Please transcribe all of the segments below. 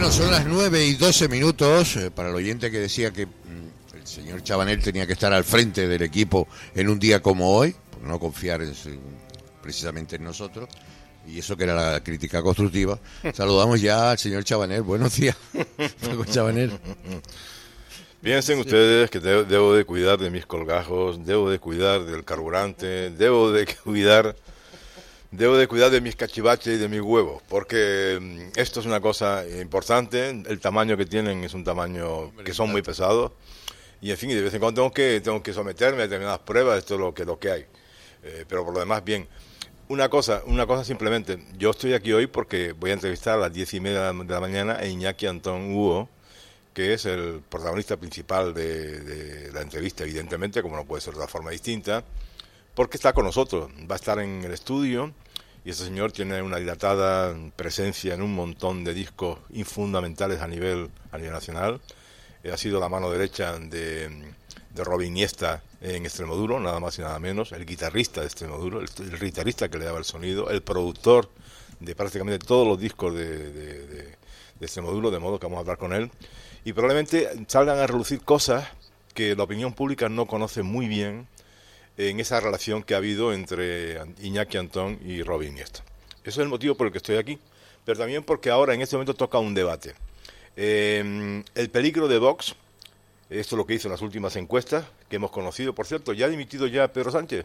Bueno, son las 9:12. Para el oyente que decía que el señor Chabanel tenía que estar al frente del equipo en un día como hoy, por no confiar precisamente en nosotros, y eso que era la crítica constructiva, saludamos ya al señor Chabanel. Buenos días, Paco Chabanel. Piensen ustedes que debo de cuidar de mis colgajos, debo de cuidar del carburante, debo de cuidar de mis cachivaches y de mis huevos, porque esto es una cosa importante. El tamaño que tienen es un tamaño que son muy pesados, y en fin, de vez en cuando tengo que someterme a determinadas pruebas. Esto es lo que hay, pero por lo demás bien. Una cosa simplemente, yo estoy aquí hoy porque voy a entrevistar a las 10:30 de la mañana a Iñaki Antón Hugo, que es el protagonista principal de la entrevista, evidentemente, como no puede ser de otra forma distinta, porque está con nosotros, va a estar en el estudio, y ese señor tiene una dilatada presencia en un montón de discos infundamentales a nivel nacional. Ha sido la mano derecha de Robin Iniesta en Extremoduro, nada más y nada menos, el guitarrista de Extremoduro, el guitarrista que le daba el sonido, el productor de prácticamente todos los discos de Extremoduro, de modo que vamos a hablar con él, y probablemente salgan a relucir cosas que la opinión pública no conoce muy bien en esa relación que ha habido entre Iñaki Antón y Robin Iniesta. Eso es el motivo por el que estoy aquí, pero también porque ahora en este momento toca un debate. El peligro de Vox, esto es lo que hizo en las últimas encuestas que hemos conocido. Por cierto, ¿ya ha dimitido ya Pedro Sánchez?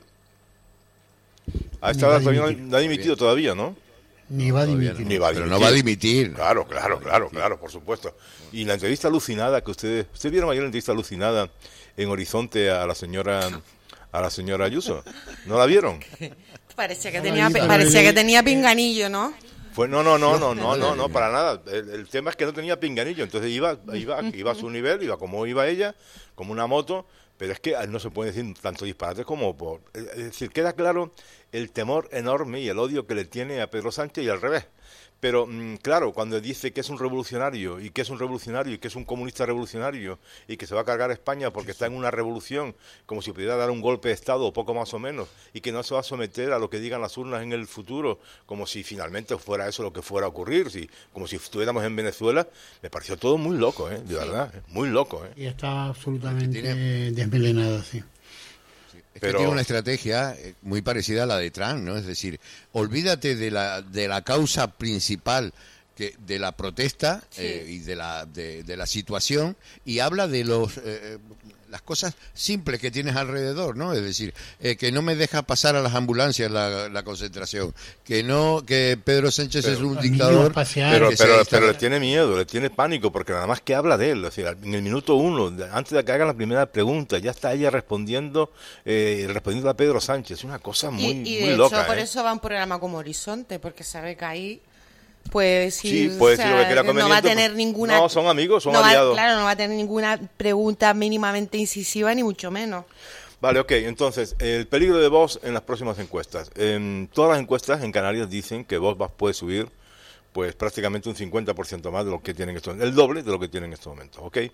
A esta hora todavía no ha dimitido todavía, ¿no? Ni va a dimitir. Pero no va a dimitir. Claro, por supuesto. Y la entrevista alucinada que ustedes vieron ayer, la entrevista alucinada en Horizonte a la señora Ayuso, ¿no la vieron? Parecía que tenía pinganillo, ¿no? Pues no, para nada. El tema es que no tenía pinganillo, entonces iba a su nivel, iba como iba ella, como una moto, pero es que no se puede decir tanto disparates como por... Es decir, queda claro el temor enorme y el odio que le tiene a Pedro Sánchez y al revés. Pero, claro, cuando dice que es un revolucionario y que es un comunista revolucionario y que se va a cargar a España porque está en una revolución, como si pudiera dar un golpe de Estado o poco más o menos, y que no se va a someter a lo que digan las urnas en el futuro, como si finalmente fuera eso lo que fuera a ocurrir, como si estuviéramos en Venezuela, me pareció todo muy loco, de verdad, muy loco. Y está absolutamente desmelenado, sí. Es que tiene una estrategia muy parecida a la de Trump, ¿no? Es decir, olvídate de la causa principal de la protesta, sí, y de la situación, y habla de las cosas simples que tienes alrededor, ¿no? Es decir, que no me deja pasar a las ambulancias la concentración, que Pedro Sánchez es un dictador, pero le tiene miedo, le tiene pánico, porque nada más que habla de él, o sea, en el minuto 1, antes de que hagan la primera pregunta, ya está ella respondiendo a Pedro Sánchez. Es una cosa muy loca. Hecho, por eso va a un programa como Horizonte, porque sabe que ahí pues sí, puede decir lo que quiera, no va a tener ninguna... No, son amigos, son aliados. Claro, no va a tener ninguna pregunta mínimamente incisiva, ni mucho menos. Vale, ok, entonces, el peligro de Vox en las próximas encuestas. Todas las encuestas en Canarias dicen que Vox puede subir pues prácticamente un 50% más de lo que tienen en estos momentos, el doble de lo que tienen en estos momentos, ¿ok?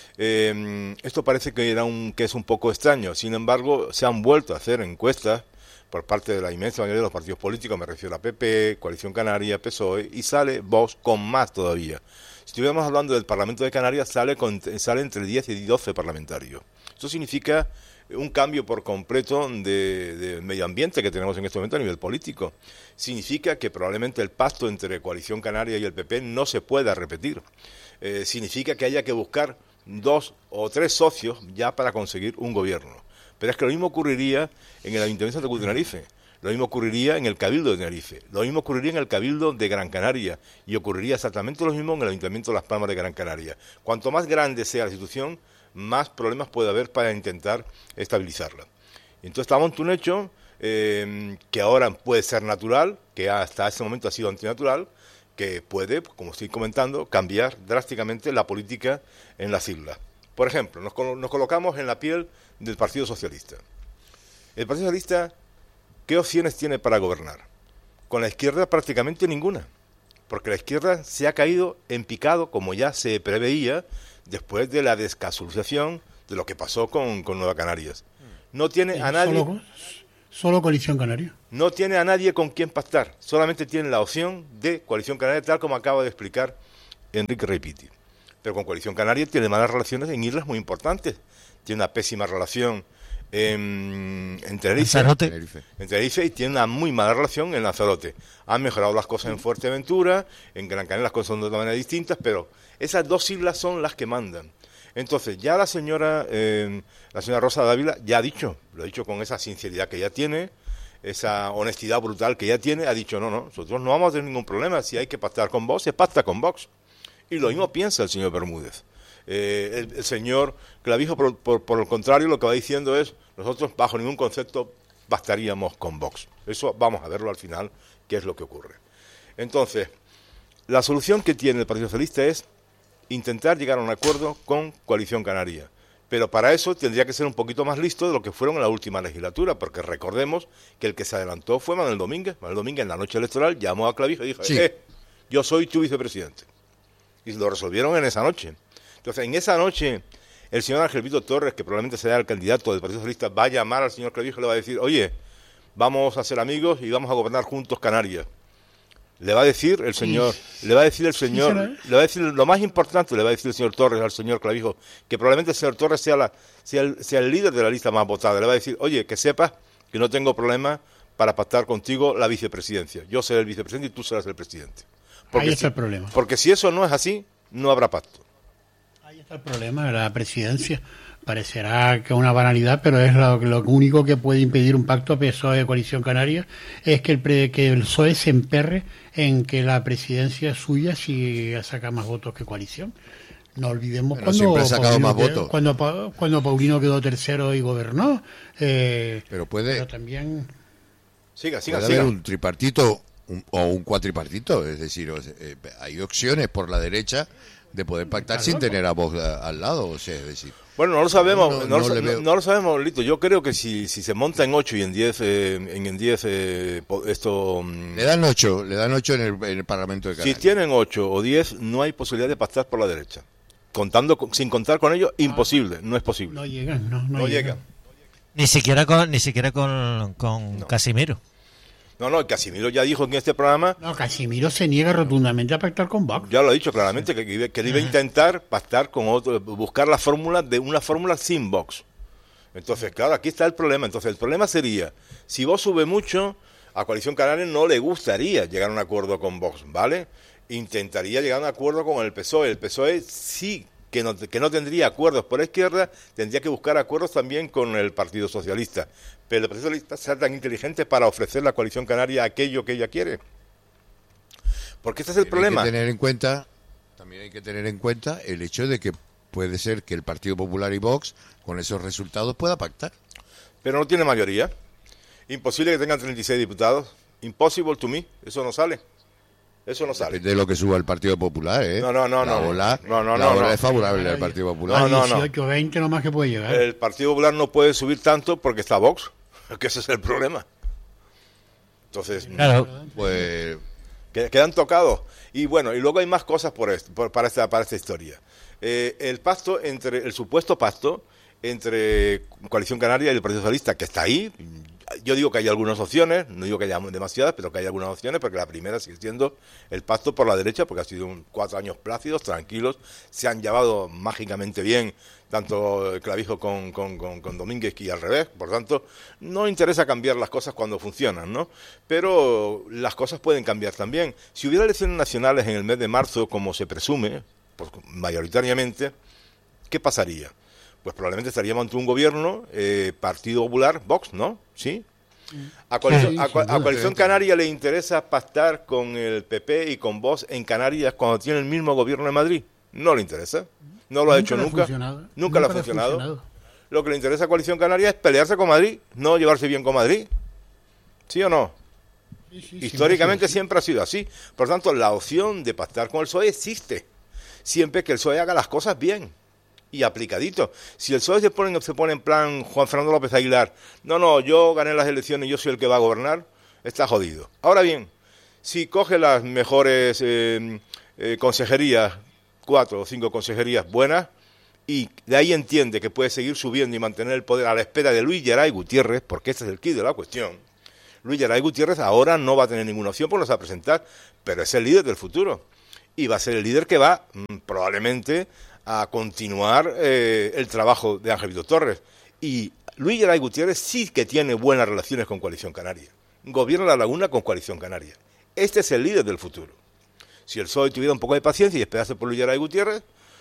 Esto parece que es un poco extraño, sin embargo, se han vuelto a hacer encuestas por parte de la inmensa mayoría de los partidos políticos, me refiero a PP, Coalición Canaria, PSOE, y sale Vox con más todavía. Si estuviéramos hablando del Parlamento de Canarias, sale entre 10 y 12 parlamentarios. Eso significa un cambio por completo de medio ambiente que tenemos en este momento a nivel político. Significa que probablemente el pacto entre Coalición Canaria y el PP no se pueda repetir. Significa que haya que buscar 2 o 3 socios ya para conseguir un gobierno. Pero es que lo mismo ocurriría en el Ayuntamiento de Tenerife, lo mismo ocurriría en el Cabildo de Tenerife, lo mismo ocurriría en el Cabildo de Gran Canaria, y ocurriría exactamente lo mismo en el Ayuntamiento de Las Palmas de Gran Canaria. Cuanto más grande sea la institución, más problemas puede haber para intentar estabilizarla. Entonces estamos ante un hecho que ahora puede ser natural, que hasta ese momento ha sido antinatural, que puede, como estoy comentando, cambiar drásticamente la política en las islas. Por ejemplo, nos colocamos en la piel del Partido Socialista. El Partido Socialista, ¿qué opciones tiene para gobernar? Con la izquierda prácticamente ninguna, porque la izquierda se ha caído en picado, como ya se preveía, después de la descasualización de lo que pasó con Nueva Canarias. No tiene a nadie... Solo Coalición Canaria. No tiene a nadie con quien pactar, solamente tiene la opción de Coalición Canaria, tal como acaba de explicar Enrique Reipiti. Pero con Coalición Canaria tiene malas relaciones en islas muy importantes. Tiene una pésima relación en Tenerife y tiene una muy mala relación en Lanzarote. Han mejorado las cosas en Fuerteventura, en Gran Canaria las cosas son de otra manera distintas, pero esas dos islas son las que mandan. Entonces ya la señora Rosa Dávila ya ha dicho, lo ha dicho con esa sinceridad que ella tiene, esa honestidad brutal que ella tiene, ha dicho no, nosotros no vamos a tener ningún problema, si hay que pactar con Vox, se pacta con Vox. Y lo mismo piensa el señor Bermúdez. El señor Clavijo, por el contrario, lo que va diciendo es, nosotros bajo ningún concepto pactaríamos con Vox. Eso vamos a verlo al final, qué es lo que ocurre. Entonces, la solución que tiene el Partido Socialista es intentar llegar a un acuerdo con Coalición Canaria. Pero para eso tendría que ser un poquito más listo de lo que fueron en la última legislatura, porque recordemos que el que se adelantó fue Manuel Domínguez. Manuel Domínguez en la noche electoral llamó a Clavijo y dijo, sí, yo soy tu vicepresidente. Y lo resolvieron en esa noche. Entonces, en esa noche, el señor Ángel Víctor Torres, que probablemente sea el candidato del Partido Socialista, va a llamar al señor Clavijo y le va a decir, oye, vamos a ser amigos y vamos a gobernar juntos Canarias. Le va a decir el señor, lo más importante, le va a decir el señor Torres al señor Clavijo, que probablemente el señor Torres sea el líder de la lista más votada. Le va a decir, oye, que sepas que no tengo problema para pactar contigo la vicepresidencia. Yo seré el vicepresidente y tú serás el presidente. Ahí está el problema. Porque si eso no es así, no habrá pacto. Ahí está el problema de la presidencia. Parecerá que es una banalidad, pero es lo único que puede impedir un pacto PSOE-Coalición Canaria es que el PSOE se emperre en que la presidencia es suya si saca más votos que Coalición. No olvidemos siempre ha sacado más votos. Cuando Paulino quedó tercero y gobernó. Pero también... Puede haber un tripartito o un cuatripartito, es decir, hay opciones por la derecha de poder pactar sin tener a Vox al lado, o sea, es decir... Bueno, no lo sabemos, no lo sabemos, Lito. Yo creo que si se monta en 8 y en 10, esto... Le dan 8 en el Parlamento de Canarias. Si tienen 8 o 10, no hay posibilidad de pactar por la derecha. Sin contar con ello, imposible, no es posible. No llegan, no llegan. Ni siquiera con Casimiro. No, Casimiro ya dijo en este programa... No, Casimiro se niega rotundamente a pactar con Vox. Ya lo ha dicho claramente, que iba a intentar pactar con otro, buscar la fórmula de una fórmula sin Vox. Entonces, claro, aquí está el problema. Entonces, el problema sería, si Vox sube mucho, a Coalición Canaria no le gustaría llegar a un acuerdo con Vox, ¿vale? Intentaría llegar a un acuerdo con el PSOE. El PSOE sí que no tendría acuerdos por la izquierda, tendría que buscar acuerdos también con el Partido Socialista. Pero el Partido Socialista será tan inteligente para ofrecer a la Coalición Canaria aquello que ella quiere. Porque este es el problema. También hay que tener en cuenta el hecho de que puede ser que el Partido Popular y Vox, con esos resultados, pueda pactar. Pero no tiene mayoría. Imposible que tengan 36 diputados. Impossible to me. Eso no sale. Depende de lo que suba el Partido Popular, ¿eh? No. La ola es favorable al Partido Popular. No. 18 o 20 nomás que puede llegar. El Partido Popular no puede subir tanto porque está Vox, que ese es el problema. Entonces, claro, pues quedan tocados. Y bueno, y luego hay más cosas para esta historia. El supuesto pacto entre Coalición Canaria y el Partido Socialista, que está ahí. Yo digo que hay algunas opciones, no digo que haya demasiadas, pero que hay algunas opciones, porque la primera sigue siendo el pacto por la derecha, porque ha sido 4 años plácidos, tranquilos, se han llevado mágicamente bien, tanto Clavijo con Domínguez y al revés, por tanto, no interesa cambiar las cosas cuando funcionan, ¿no? Pero las cosas pueden cambiar también. Si hubiera elecciones nacionales en el mes de marzo, como se presume, pues, mayoritariamente, ¿qué pasaría? Pues probablemente estaríamos ante un gobierno, Partido Popular, Vox, ¿no? ¿Sí? A Coalición Canaria le interesa pactar con el PP y con Vox en Canarias cuando tiene el mismo gobierno de Madrid. No le interesa. No lo ha hecho nunca. Nunca le ha funcionado. Lo que le interesa a Coalición Canaria es pelearse con Madrid, no llevarse bien con Madrid. ¿Sí o no? Sí, históricamente siempre ha sido así. Por tanto, la opción de pactar con el PSOE existe. Siempre que el PSOE haga las cosas bien y aplicadito. Si el PSOE se pone en plan Juan Fernando López Aguilar, no, yo gané las elecciones y yo soy el que va a gobernar, está jodido. Ahora bien, si coge las mejores consejerías, 4 o 5 consejerías buenas, y de ahí entiende que puede seguir subiendo y mantener el poder a la espera de Luis Geray Gutiérrez, porque este es el quid de la cuestión. Luis Geray Gutiérrez ahora no va a tener ninguna opción por no se va a presentar, pero es el líder del futuro. y va a ser el líder que va probablemente a continuar el trabajo de Ángel Víctor Torres. Y Luis Geray Gutiérrez sí que tiene buenas relaciones con Coalición Canaria. Gobierna La Laguna con Coalición Canaria. Este es el líder del futuro. Si el PSOE tuviera un poco de paciencia y esperase por Luis Geray Gutiérrez,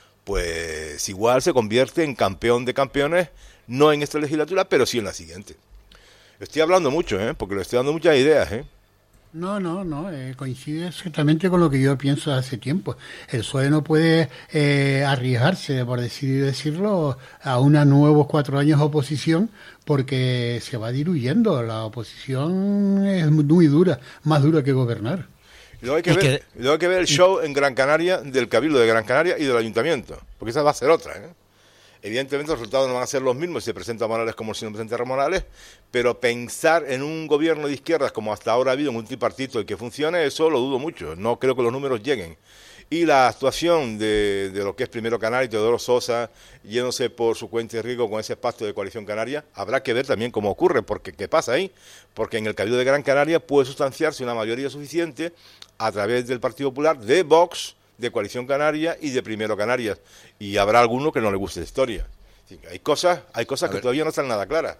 pues igual se convierte en campeón de campeones, no en esta legislatura, pero sí en la siguiente. Estoy hablando mucho, porque le estoy dando muchas ideas, No, coincide exactamente con lo que yo pienso hace tiempo. El PSOE no puede arriesgarse, por decirlo, a unos nuevos 4 años de oposición, porque se va diluyendo. La oposición es muy dura, más dura que gobernar. Y luego hay que ver el show en Gran Canaria, del Cabildo de Gran Canaria y del Ayuntamiento, porque esa va a ser otra, Evidentemente los resultados no van a ser los mismos si se presenta Morales como si no presenta Morales, pero pensar en un gobierno de izquierdas como hasta ahora ha habido en un tripartito y que funcione, eso lo dudo mucho. No creo que los números lleguen. Y la actuación de lo que es Primero Canaria y Teodoro Sosa yéndose por su cuenta y riesgo con ese pacto de Coalición Canaria, habrá que ver también cómo ocurre, porque ¿qué pasa ahí? Porque en el Cabildo de Gran Canaria puede sustanciarse una mayoría suficiente a través del Partido Popular, de Vox, de Coalición Canaria y de Primero Canarias, y habrá alguno que no le guste la historia. Hay cosas que todavía no están nada claras.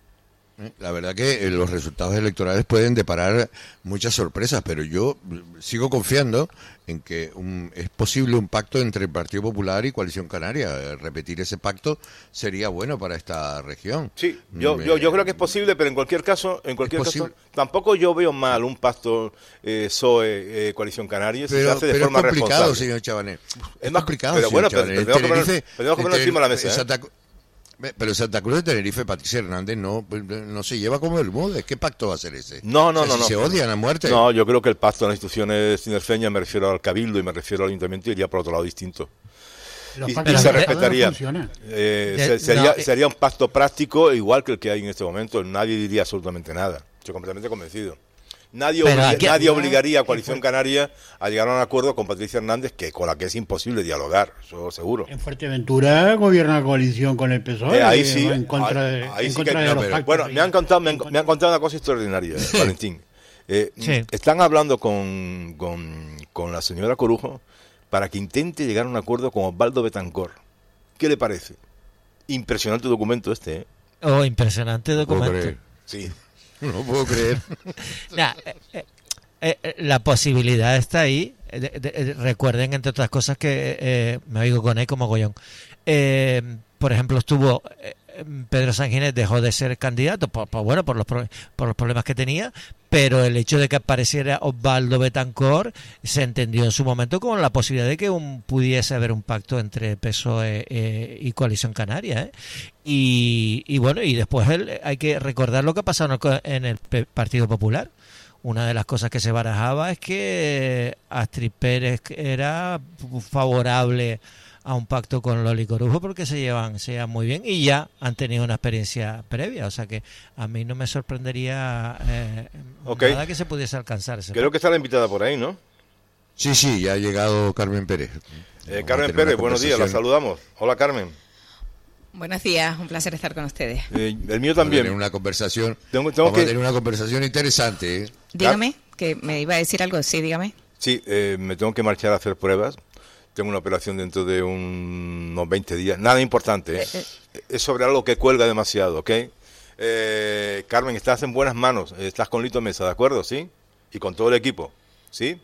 La verdad que los resultados electorales pueden deparar muchas sorpresas, pero yo sigo confiando en que es posible un pacto entre el Partido Popular y Coalición Canaria. Repetir ese pacto sería bueno para esta región. Sí, yo creo que es posible, pero en cualquier caso, tampoco yo veo mal un pacto PSOE Coalición Canaria si se hace de forma responsable. Es complicado, señor Chabanet. Es más complicado, pero bueno, tenemos que ponerlo encima de la mesa. Pero Santa Cruz de Tenerife, Patricia Hernández no se lleva como el Bermúdez. ¿Qué pacto va a ser ese? No. Se odian a muerte. No, yo creo que el pacto de las instituciones tinerfeñas, me refiero al Cabildo y me refiero al Ayuntamiento, iría por otro lado distinto. Y se respetaría. Sería un pacto práctico igual que el que hay en este momento. Nadie diría absolutamente nada. Estoy completamente convencido. Nadie obligaría a Coalición Canaria a llegar a un acuerdo con Patricia Hernández, con la que es imposible dialogar, eso seguro. En Fuerteventura gobierna coalición con el PSOE. Ahí sí. En contra de los pactos. Bueno, me han contado una cosa extraordinaria, Valentín. Sí. Están hablando con la señora Corujo para que intente llegar a un acuerdo con Osvaldo Betancor. ¿Qué le parece? Impresionante documento este, impresionante documento. Sí. No puedo creer. La posibilidad está ahí. Recuerden, entre otras cosas, que me oigo con eco mogollón. Por ejemplo, estuvo Pedro Sanginés, dejó de ser candidato por los problemas que tenía, pero el hecho de que apareciera Osvaldo Betancor se entendió en su momento como la posibilidad de que pudiese haber un pacto entre PSOE y Coalición Canaria, y bueno, y después hay que recordar lo que ha pasado en el Partido Popular. Una de las cosas que se barajaba es que Astrid Pérez era favorable a un pacto con Loli Corujo porque se llevan muy bien y ya han tenido una experiencia previa, o sea que a mí no me sorprendería nada que se pudiese alcanzar ese Creo pacto. que está la invitada por ahí, ¿no? Sí, ya ha llegado Carmen Pérez. Carmen Pérez, buenos días, la saludamos. Hola, Carmen. Buenos días, un placer estar con ustedes. El mío también. Vamos a Tengo tener una conversación interesante. Dígame, que me iba a decir algo, sí, dígame. Sí, me tengo que marchar a hacer pruebas. Tengo una operación dentro de unos 20 días. Nada importante, es sobre algo que cuelga demasiado, ¿ok? Carmen, estás en buenas manos. Estás con Lito Mesa, ¿de acuerdo? ¿Sí? Y con todo el equipo, ¿sí?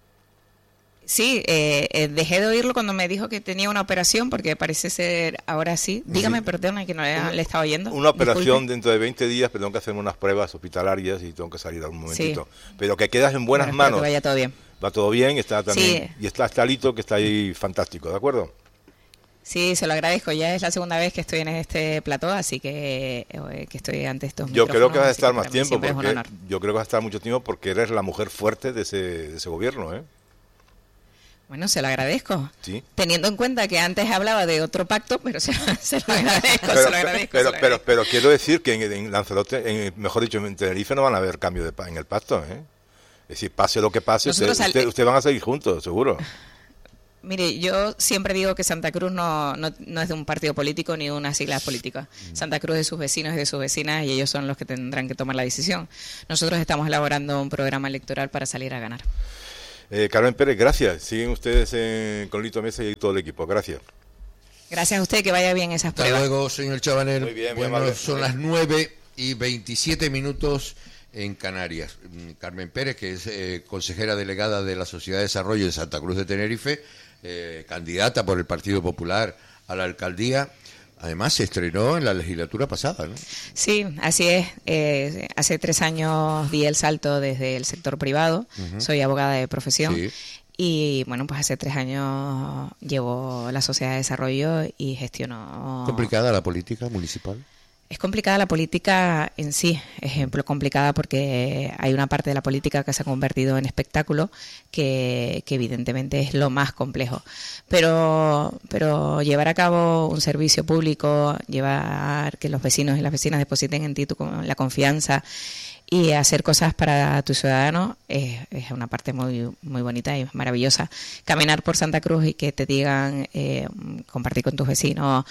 Sí, dejé de oírlo cuando me dijo que tenía una operación, porque parece ser ahora sí. Dígame, perdona, que no le estaba oyendo. Una operación dentro de 20 días, pero tengo que hacerme unas pruebas hospitalarias y tengo que salir a un momentito. Sí. Pero que quedas en buenas manos. Que vaya todo bien. Va todo bien, está también. Sí. Y está Lito, que está ahí fantástico, ¿de acuerdo? Sí, se lo agradezco. Ya es la segunda vez que estoy en este plató, así que estoy ante estos micrófonos. Yo creo que vas a estar más tiempo, porque yo creo que vas a estar mucho tiempo porque eres la mujer fuerte de ese gobierno, ¿eh? Bueno, se lo agradezco. ¿Sí? Teniendo en cuenta que antes hablaba de otro pacto, pero se lo agradezco, pero quiero decir que en Lanzarote, mejor dicho, en Tenerife no van a haber cambio en el pacto, ¿eh? Es decir, pase lo que pase, ustedes van a seguir juntos, seguro. Mire, yo siempre digo que Santa Cruz no es de un partido político ni de unas siglas políticas. Santa Cruz es de sus vecinos y de sus vecinas y ellos son los que tendrán que tomar la decisión. Nosotros estamos elaborando un programa electoral para salir a ganar. Carmen Pérez, gracias. Siguen ustedes con Lito Mesa y todo el equipo. Gracias. Gracias a usted, que vaya bien esas pruebas. Hasta luego, señor Chabanel. Muy bien, bueno, amable. son las 9:27 en Canarias. Carmen Pérez, que es consejera delegada de la Sociedad de Desarrollo de Santa Cruz de Tenerife, candidata por el Partido Popular a la alcaldía. Además, se estrenó en la legislatura pasada, ¿no? Sí, así es. Hace 3 años di el salto desde el sector privado. Soy abogada de profesión. Sí. Y bueno, pues hace 3 años llevo la Sociedad de Desarrollo y gestiono... ¿Complicada la política municipal? Es complicada la política en sí, ejemplo, complicada porque hay una parte de la política que se ha convertido en espectáculo que evidentemente es lo más complejo. Pero llevar a cabo un servicio público, llevar que los vecinos y las vecinas depositen en ti la confianza y hacer cosas para tus ciudadanos es una parte muy muy bonita y maravillosa. Caminar por Santa Cruz y que te digan, compartir con tus vecinos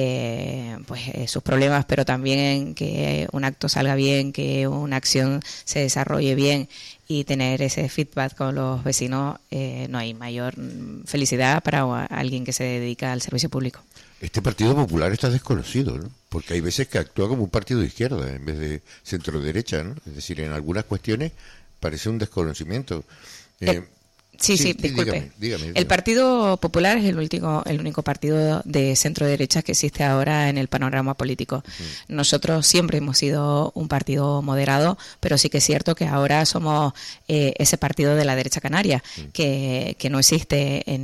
sus problemas, pero también que un acto salga bien, que una acción se desarrolle bien y tener ese feedback con los vecinos, no hay mayor felicidad para alguien que se dedica al servicio público. Este Partido Popular está desconocido, ¿no? Porque hay veces que actúa como un partido de izquierda en vez de centro-derecha, ¿no? Es decir, en algunas cuestiones parece un desconocimiento. Sí, disculpe. Dígame. El Partido Popular es el único partido de centro-derecha que existe ahora en el panorama político. Nosotros siempre hemos sido un partido moderado, pero sí que es cierto que ahora somos ese partido de la derecha canaria, que no existe en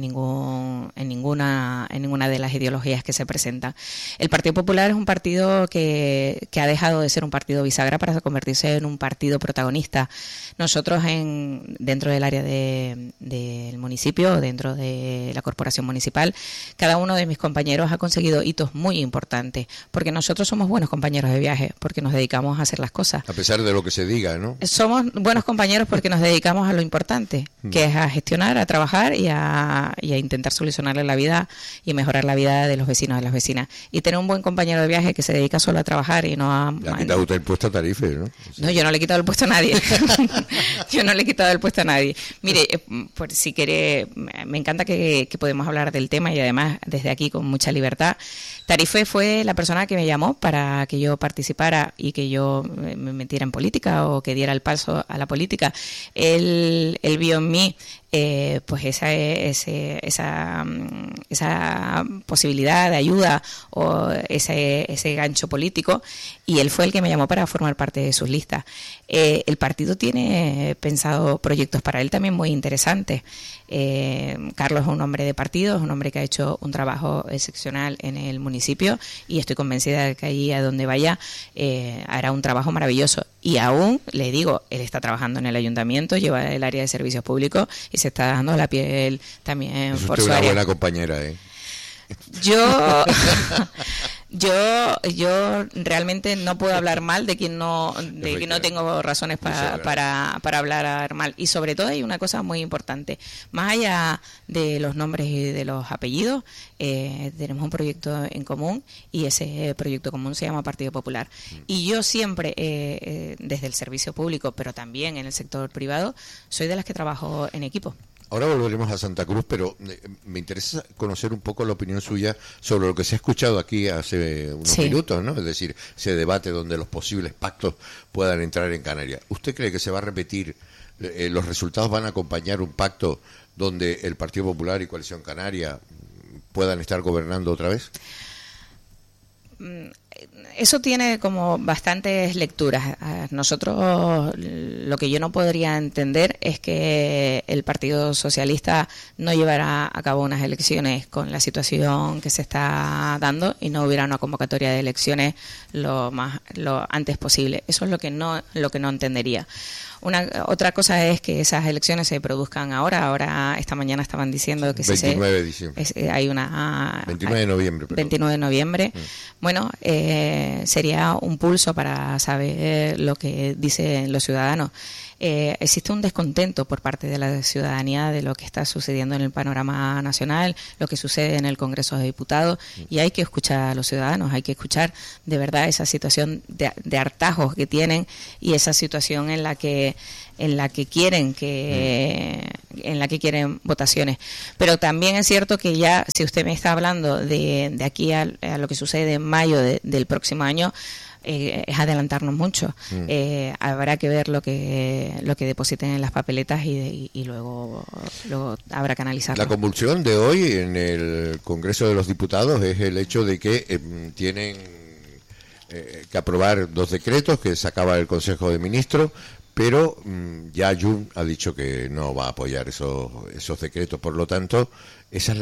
ninguna de las ideologías que se presentan. El Partido Popular es un partido que ha dejado de ser un partido bisagra para convertirse en un partido protagonista. Nosotros dentro del área del municipio, dentro de la corporación municipal, cada uno de mis compañeros ha conseguido hitos muy importantes, porque nosotros somos buenos compañeros de viaje, porque nos dedicamos a hacer las cosas. A pesar de lo que se diga, ¿no? Somos buenos compañeros porque nos dedicamos a lo importante, que es a gestionar, a trabajar y a intentar solucionarle la vida y mejorar la vida de los vecinos y de las vecinas. Y tener un buen compañero de viaje que se dedica solo a trabajar y no a... Le ha quitado usted el puesto a Tarife, ¿no? No, yo no le he quitado el puesto a nadie. Yo no le he quitado el puesto a nadie. Mire, por si quiere, me encanta que podemos hablar del tema y además desde aquí con mucha libertad. Tarife fue la persona que me llamó para que yo participara y que yo me metiera en política o que diera el paso a la política. Él vio en mí pues esa posibilidad de ayuda o ese gancho político, y él fue el que me llamó para formar parte de sus listas. El partido tiene pensado proyectos para él también muy interesantes. Carlos es un hombre de partido, es un hombre que ha hecho un trabajo excepcional en el municipio y estoy convencida de que allí a donde vaya hará un trabajo maravilloso. Y aún, le digo, él está trabajando en el ayuntamiento, lleva el área de servicios públicos y se está dando la piel también por su área. Es una buena compañera, ¿eh? Yo realmente no puedo hablar mal de quien no tengo razones para hablar mal. Y sobre todo hay una cosa muy importante. Más allá de los nombres y de los apellidos, tenemos un proyecto en común y ese proyecto común se llama Partido Popular. Y yo siempre, desde el servicio público, pero también en el sector privado, soy de las que trabajo en equipo. Ahora volveremos a Santa Cruz, pero me interesa conocer un poco la opinión suya sobre lo que se ha escuchado aquí hace unos minutos, ¿no? Es decir, ese debate donde los posibles pactos puedan entrar en Canarias. ¿Usted cree que se va a repetir, los resultados van a acompañar un pacto donde el Partido Popular y Coalición Canaria puedan estar gobernando otra vez? Eso tiene como bastantes lecturas. Nosotros, lo que yo no podría entender es que el Partido Socialista no llevará a cabo unas elecciones con la situación que se está dando y no hubiera una convocatoria de elecciones lo antes posible. Eso es lo que no entendería. Otra cosa es que esas elecciones se produzcan ahora esta mañana estaban diciendo que 29 de diciembre. Hay una 29 de noviembre. Perdón. 29 de noviembre. Bueno, sería un pulso para saber lo que dicen los ciudadanos. Existe un descontento por parte de la ciudadanía de lo que está sucediendo en el panorama nacional, lo que sucede en el Congreso de Diputados, y hay que escuchar a los ciudadanos, hay que escuchar de verdad esa situación de hartazgo que tienen y esa situación en la que quieren que en la que quieren votaciones. Pero también es cierto que ya, si usted me está hablando de aquí a lo que sucede en mayo del próximo año, es adelantarnos mucho. Habrá que ver lo que depositen en las papeletas y luego habrá que analizarlo. La convulsión de hoy en el Congreso de los Diputados es el hecho de que tienen que aprobar 2 decretos que sacaba el Consejo de Ministros, pero ya Jun ha dicho que no va a apoyar esos decretos. Por lo tanto, ese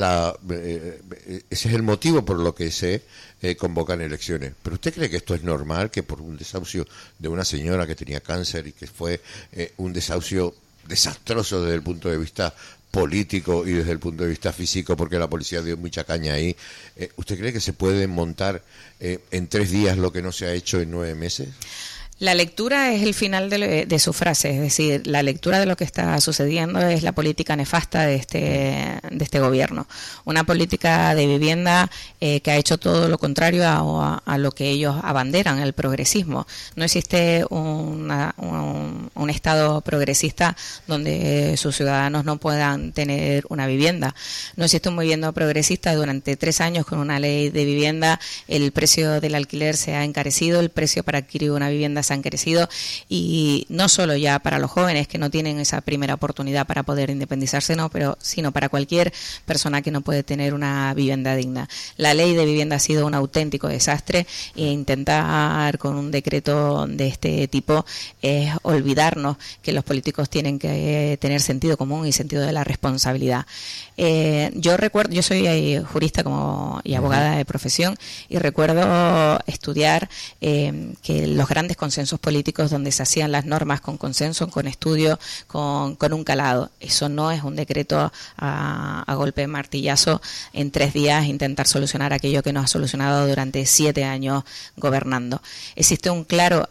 es el motivo por lo que se convocan elecciones. ¿Pero usted cree que esto es normal, que por un desahucio de una señora que tenía cáncer y que fue un desahucio desastroso desde el punto de vista político y desde el punto de vista físico, porque la policía dio mucha caña ahí, ¿usted cree que se puede montar en 3 días lo que no se ha hecho en 9 meses? La lectura es el final de su frase, es decir, la lectura de lo que está sucediendo es la política nefasta de este gobierno. Una política de vivienda que ha hecho todo lo contrario a lo que ellos abanderan, el progresismo. No existe un Estado progresista donde sus ciudadanos no puedan tener una vivienda. No existe un movimiento progresista. Durante 3 años, con una ley de vivienda, el precio del alquiler se ha encarecido, el precio para adquirir una vivienda se han crecido, y no solo ya para los jóvenes que no tienen esa primera oportunidad para poder independizarse, sino para cualquier persona que no puede tener una vivienda digna. La ley de vivienda ha sido un auténtico desastre, e intentar con un decreto de este tipo es olvidarnos que los políticos tienen que tener sentido común y sentido de la responsabilidad. Yo soy jurista y abogada de profesión, y recuerdo estudiar que los grandes consensos políticos donde se hacían las normas con consenso, con estudio, con un calado. Eso no es un decreto a golpe de martillazo en 3 días intentar solucionar aquello que nos ha solucionado durante 7 años gobernando. Existe un claro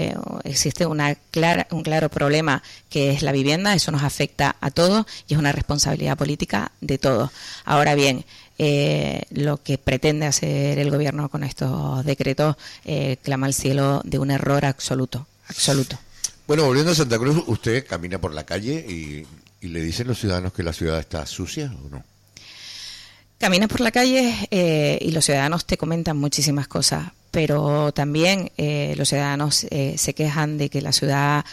problema, que es la vivienda. Eso nos afecta a todos y es una responsabilidad política de todos. Ahora bien, lo que pretende hacer el gobierno con estos decretos clama al cielo de un error absoluto. Bueno, volviendo a Santa Cruz, ¿usted camina por la calle y le dicen los ciudadanos que la ciudad está sucia o no? Caminas por la calle y los ciudadanos te comentan muchísimas cosas, pero también los ciudadanos se quejan de que la ciudad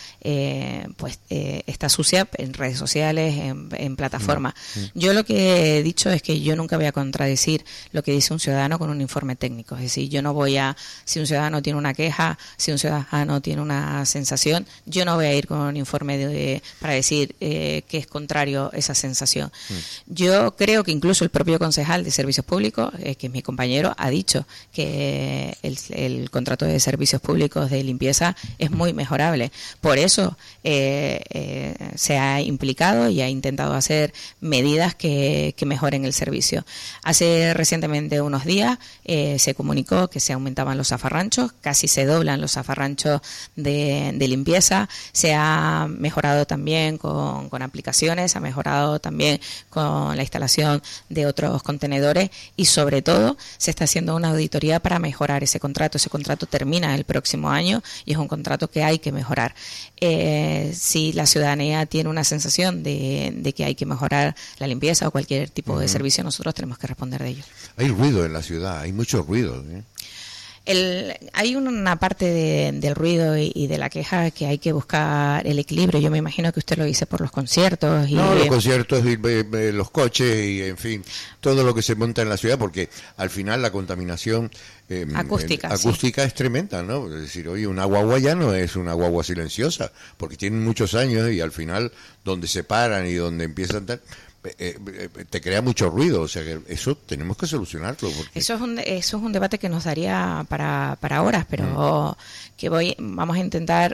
está sucia en redes sociales, en plataformas. Yo lo que he dicho es que yo nunca voy a contradecir lo que dice un ciudadano con un informe técnico. Es decir, yo no voy si un ciudadano tiene una queja, si un ciudadano tiene una sensación, yo no voy a ir con un informe para decir que es contrario esa sensación. Yo creo que incluso el propio concejal de Servicios Públicos, que es mi compañero, ha dicho que el contrato de servicios públicos de limpieza es muy mejorable. Por eso se ha implicado y ha intentado hacer medidas que mejoren el servicio. Hace recientemente unos días se comunicó que se aumentaban los zafarranchos, casi se doblan los zafarranchos de limpieza. Se ha mejorado también con aplicaciones, se ha mejorado también con la instalación de otros contenedores, y sobre todo se está haciendo una auditoría para mejorar ese contrato. Ese contrato termina el próximo año y es un contrato que hay que mejorar. Si la ciudadanía tiene una sensación de que hay que mejorar la limpieza o cualquier tipo de servicio, nosotros tenemos que responder de ello. Hay ruido en la ciudad, hay mucho ruido, Hay una parte del ruido y de la queja que hay que buscar el equilibrio. Yo me imagino que usted lo dice por los conciertos. Los conciertos, los coches y, en fin, todo lo que se monta en la ciudad, porque al final la contaminación acústica es tremenda, ¿no? Es decir, hoy una guagua ya no es una guagua silenciosa, porque tienen muchos años y al final donde se paran y donde empiezan te crea mucho ruido, o sea que eso tenemos que solucionarlo. Porque... Eso es un debate que nos daría para horas, pero vamos a intentar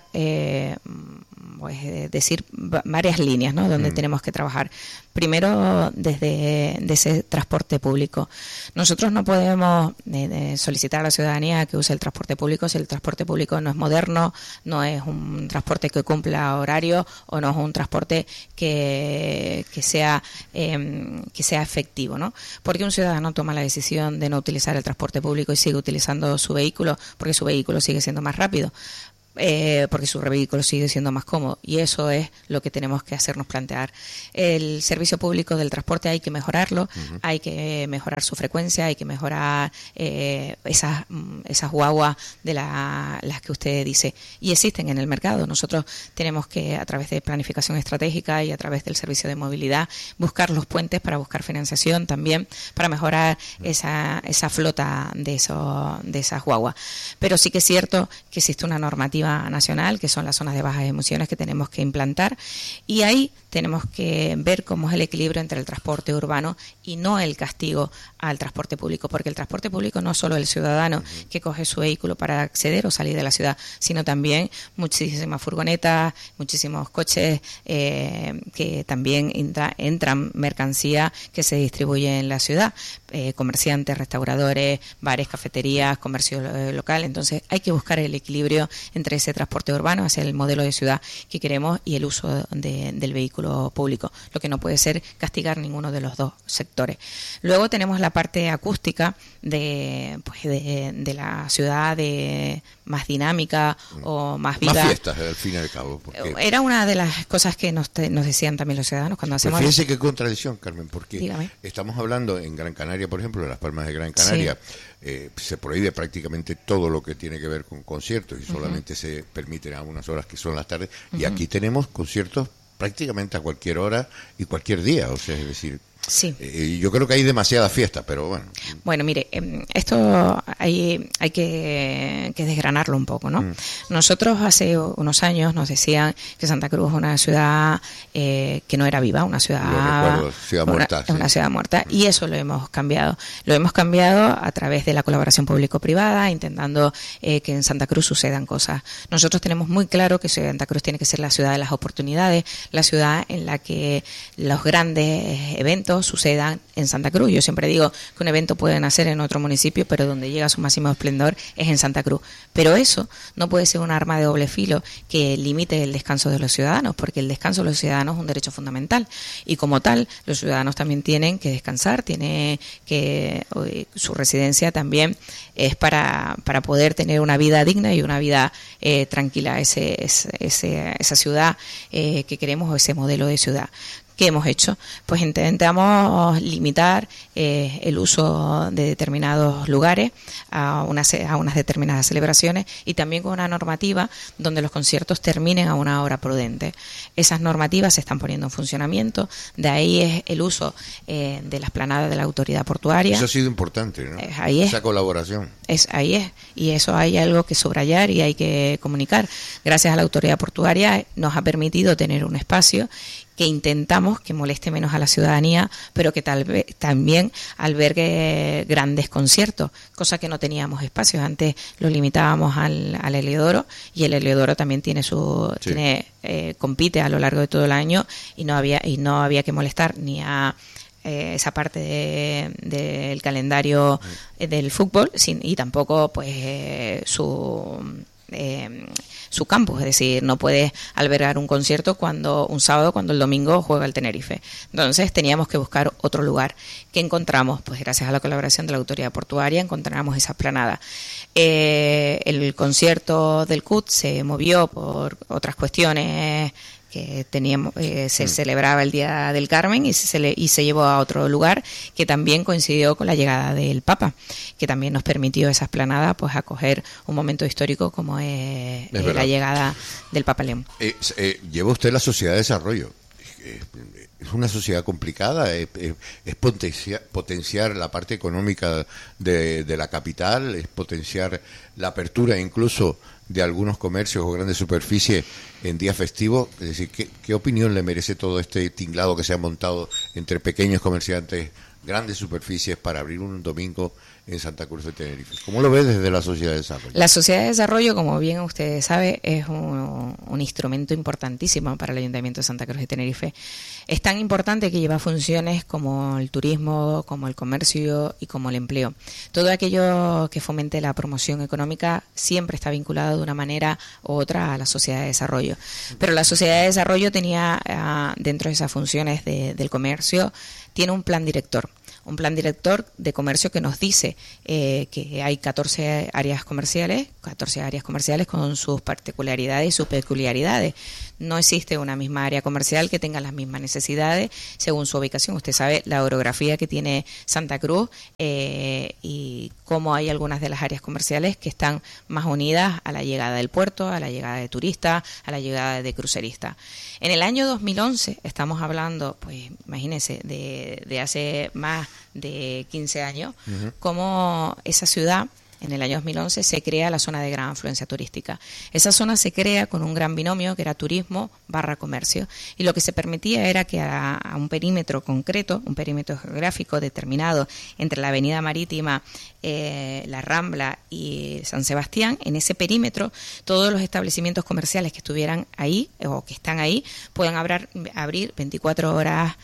decir varias líneas, ¿no?, donde tenemos que trabajar. Primero, desde ese transporte público. Nosotros no podemos solicitar a la ciudadanía que use el transporte público si el transporte público no es moderno, no es un transporte que cumpla horario o no es un transporte que sea efectivo, ¿no? Porque un ciudadano toma la decisión de no utilizar el transporte público y sigue utilizando su vehículo porque su vehículo sigue siendo más rápido. porque su vehículo sigue siendo más cómodo, y eso es lo que tenemos que hacernos plantear. El servicio público del transporte hay que mejorarlo, hay que mejorar su frecuencia, hay que mejorar esas guaguas de las que usted dice, y existen en el mercado. Nosotros tenemos que, a través de planificación estratégica y a través del servicio de movilidad, buscar los puentes para buscar financiación también, para mejorar esa flota de esas guaguas. Pero sí que es cierto que existe una normativa nacional, que son las zonas de bajas emisiones, que tenemos que implantar, y ahí tenemos que ver cómo es el equilibrio entre el transporte urbano y no el castigo al transporte público, porque el transporte público no es solo el ciudadano que coge su vehículo para acceder o salir de la ciudad, sino también muchísimas furgonetas, muchísimos coches que también entran mercancía que se distribuye en la ciudad, comerciantes, restauradores, bares, cafeterías, comercio local. Entonces hay que buscar el equilibrio entre ese transporte urbano hacia el modelo de ciudad que queremos y el uso del vehículo público. Lo que no puede ser castigar ninguno de los dos sectores. Luego tenemos la parte acústica de la ciudad, más dinámica o más viva. Más fiestas, al fin y al cabo. Era una de las cosas que nos decían también los ciudadanos cuando hacemos... Pero fíjense qué contradicción, Carmen, porque Dígame. Estamos hablando en Gran Canaria, por ejemplo, en Las Palmas de Gran Canaria, se prohíbe prácticamente todo lo que tiene que ver con conciertos y solamente se permiten algunas horas que son las tardes, y aquí tenemos conciertos prácticamente a cualquier hora y cualquier día, o sea, es decir... Sí. Yo creo que hay demasiada fiesta, pero bueno. Bueno, mire, esto hay que desgranarlo un poco, ¿no? Nosotros hace unos años nos decían que Santa Cruz es una ciudad que no era viva, una ciudad... Lo recuerdo, ciudad muerta. Una ciudad muerta, y eso lo hemos cambiado. Lo hemos cambiado a través de la colaboración público-privada, intentando que en Santa Cruz sucedan cosas. Nosotros tenemos muy claro que Santa Cruz tiene que ser la ciudad de las oportunidades, la ciudad en la que los grandes eventos sucedan en Santa Cruz. Yo siempre digo que un evento puede nacer en otro municipio, pero donde llega a su máximo esplendor es en Santa Cruz. Pero eso no puede ser un arma de doble filo que limite el descanso de los ciudadanos, porque el descanso de los ciudadanos es un derecho fundamental, y como tal los ciudadanos también tienen que descansar, su residencia también es para poder tener una vida digna y una vida tranquila, esa ciudad que queremos, o ese modelo de ciudad. ¿Qué hemos hecho? Pues intentamos limitar el uso de determinados lugares a unas determinadas celebraciones, y también con una normativa donde los conciertos terminen a una hora prudente. Esas normativas se están poniendo en funcionamiento, de ahí es el uso de las planadas de la autoridad portuaria. Eso ha sido importante, ¿no? Ahí es. Esa colaboración. Ahí es, y eso hay algo que subrayar y hay que comunicar. Gracias a la autoridad portuaria nos ha permitido tener un espacio que intentamos que moleste menos a la ciudadanía, pero que tal vez también albergue grandes conciertos, cosa que no teníamos espacios. Antes lo limitábamos al Heliodoro, y el Heliodoro también tiene compite a lo largo de todo el año, y no había que molestar ni a esa parte del calendario del fútbol, y tampoco pues su campus, es decir, no puedes albergar un concierto un sábado cuando el domingo juega el Tenerife. Entonces teníamos que buscar otro lugar. ¿Qué encontramos? Pues gracias a la colaboración de la autoridad portuaria encontramos esa esplanada. El concierto del CUT se movió por otras cuestiones que teníamos, se celebraba el Día del Carmen, y se llevó a otro lugar que también coincidió con la llegada del Papa, que también nos permitió esa esplanada pues acoger un momento histórico como es la llegada del Papa León. Lleva usted la sociedad de desarrollo. Es una sociedad complicada, es potenciar la parte económica de la capital, es potenciar la apertura incluso de algunos comercios o grandes superficies en días festivos. Es decir, ¿qué opinión le merece todo este tinglado que se ha montado entre pequeños comerciantes, grandes superficies, para abrir un domingo en Santa Cruz de Tenerife? ¿Cómo lo ve desde la Sociedad de Desarrollo? La Sociedad de Desarrollo, como bien usted sabe, es un instrumento importantísimo para el Ayuntamiento de Santa Cruz de Tenerife. Es tan importante que lleva funciones como el turismo, como el comercio y como el empleo. Todo aquello que fomente la promoción económica siempre está vinculado de una manera u otra a la Sociedad de Desarrollo. Pero la Sociedad de Desarrollo tenía, dentro de esas funciones del comercio, tiene un plan director. un plan director de comercio que nos dice que hay 14 áreas comerciales con sus particularidades y sus peculiaridades. No existe una misma área comercial que tenga las mismas necesidades según su ubicación. Usted sabe la orografía que tiene Santa Cruz y cómo hay algunas de las áreas comerciales que están más unidas a la llegada del puerto, a la llegada de turistas, a la llegada de cruceristas. En el año 2011, estamos hablando, pues imagínense, de hace más de 15 años, cómo esa ciudad, en el año 2011, se crea la zona de gran afluencia turística. Esa zona se crea con un gran binomio que era turismo / comercio, y lo que se permitía era que a un perímetro concreto, un perímetro geográfico determinado entre la avenida marítima, la Rambla y San Sebastián, en ese perímetro todos los establecimientos comerciales que estuvieran ahí o que están ahí puedan abrir 24 horas,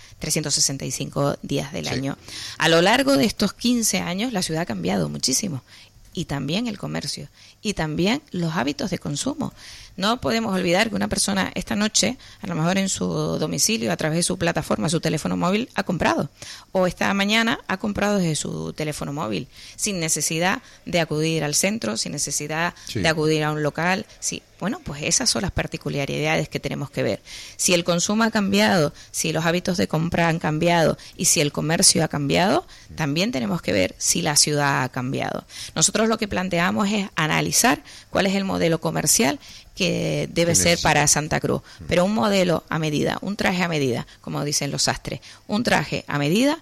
365 días del año. A lo largo de estos 15 años la ciudad ha cambiado muchísimo, y también el comercio, y también los hábitos de consumo. No podemos olvidar que una persona esta noche, a lo mejor en su domicilio, a través de su plataforma, su teléfono móvil, ha comprado. O esta mañana ha comprado desde su teléfono móvil, sin necesidad de acudir al centro, sin necesidad de acudir a un local. Sí, bueno, pues esas son las particularidades que tenemos que ver. Si el consumo ha cambiado, si los hábitos de compra han cambiado y si el comercio ha cambiado, también tenemos que ver si la ciudad ha cambiado. Nosotros lo que planteamos es analizar cuál es el modelo comercial que debe ser para Santa Cruz, pero un modelo a medida, un traje a medida, como dicen los sastres, un traje a medida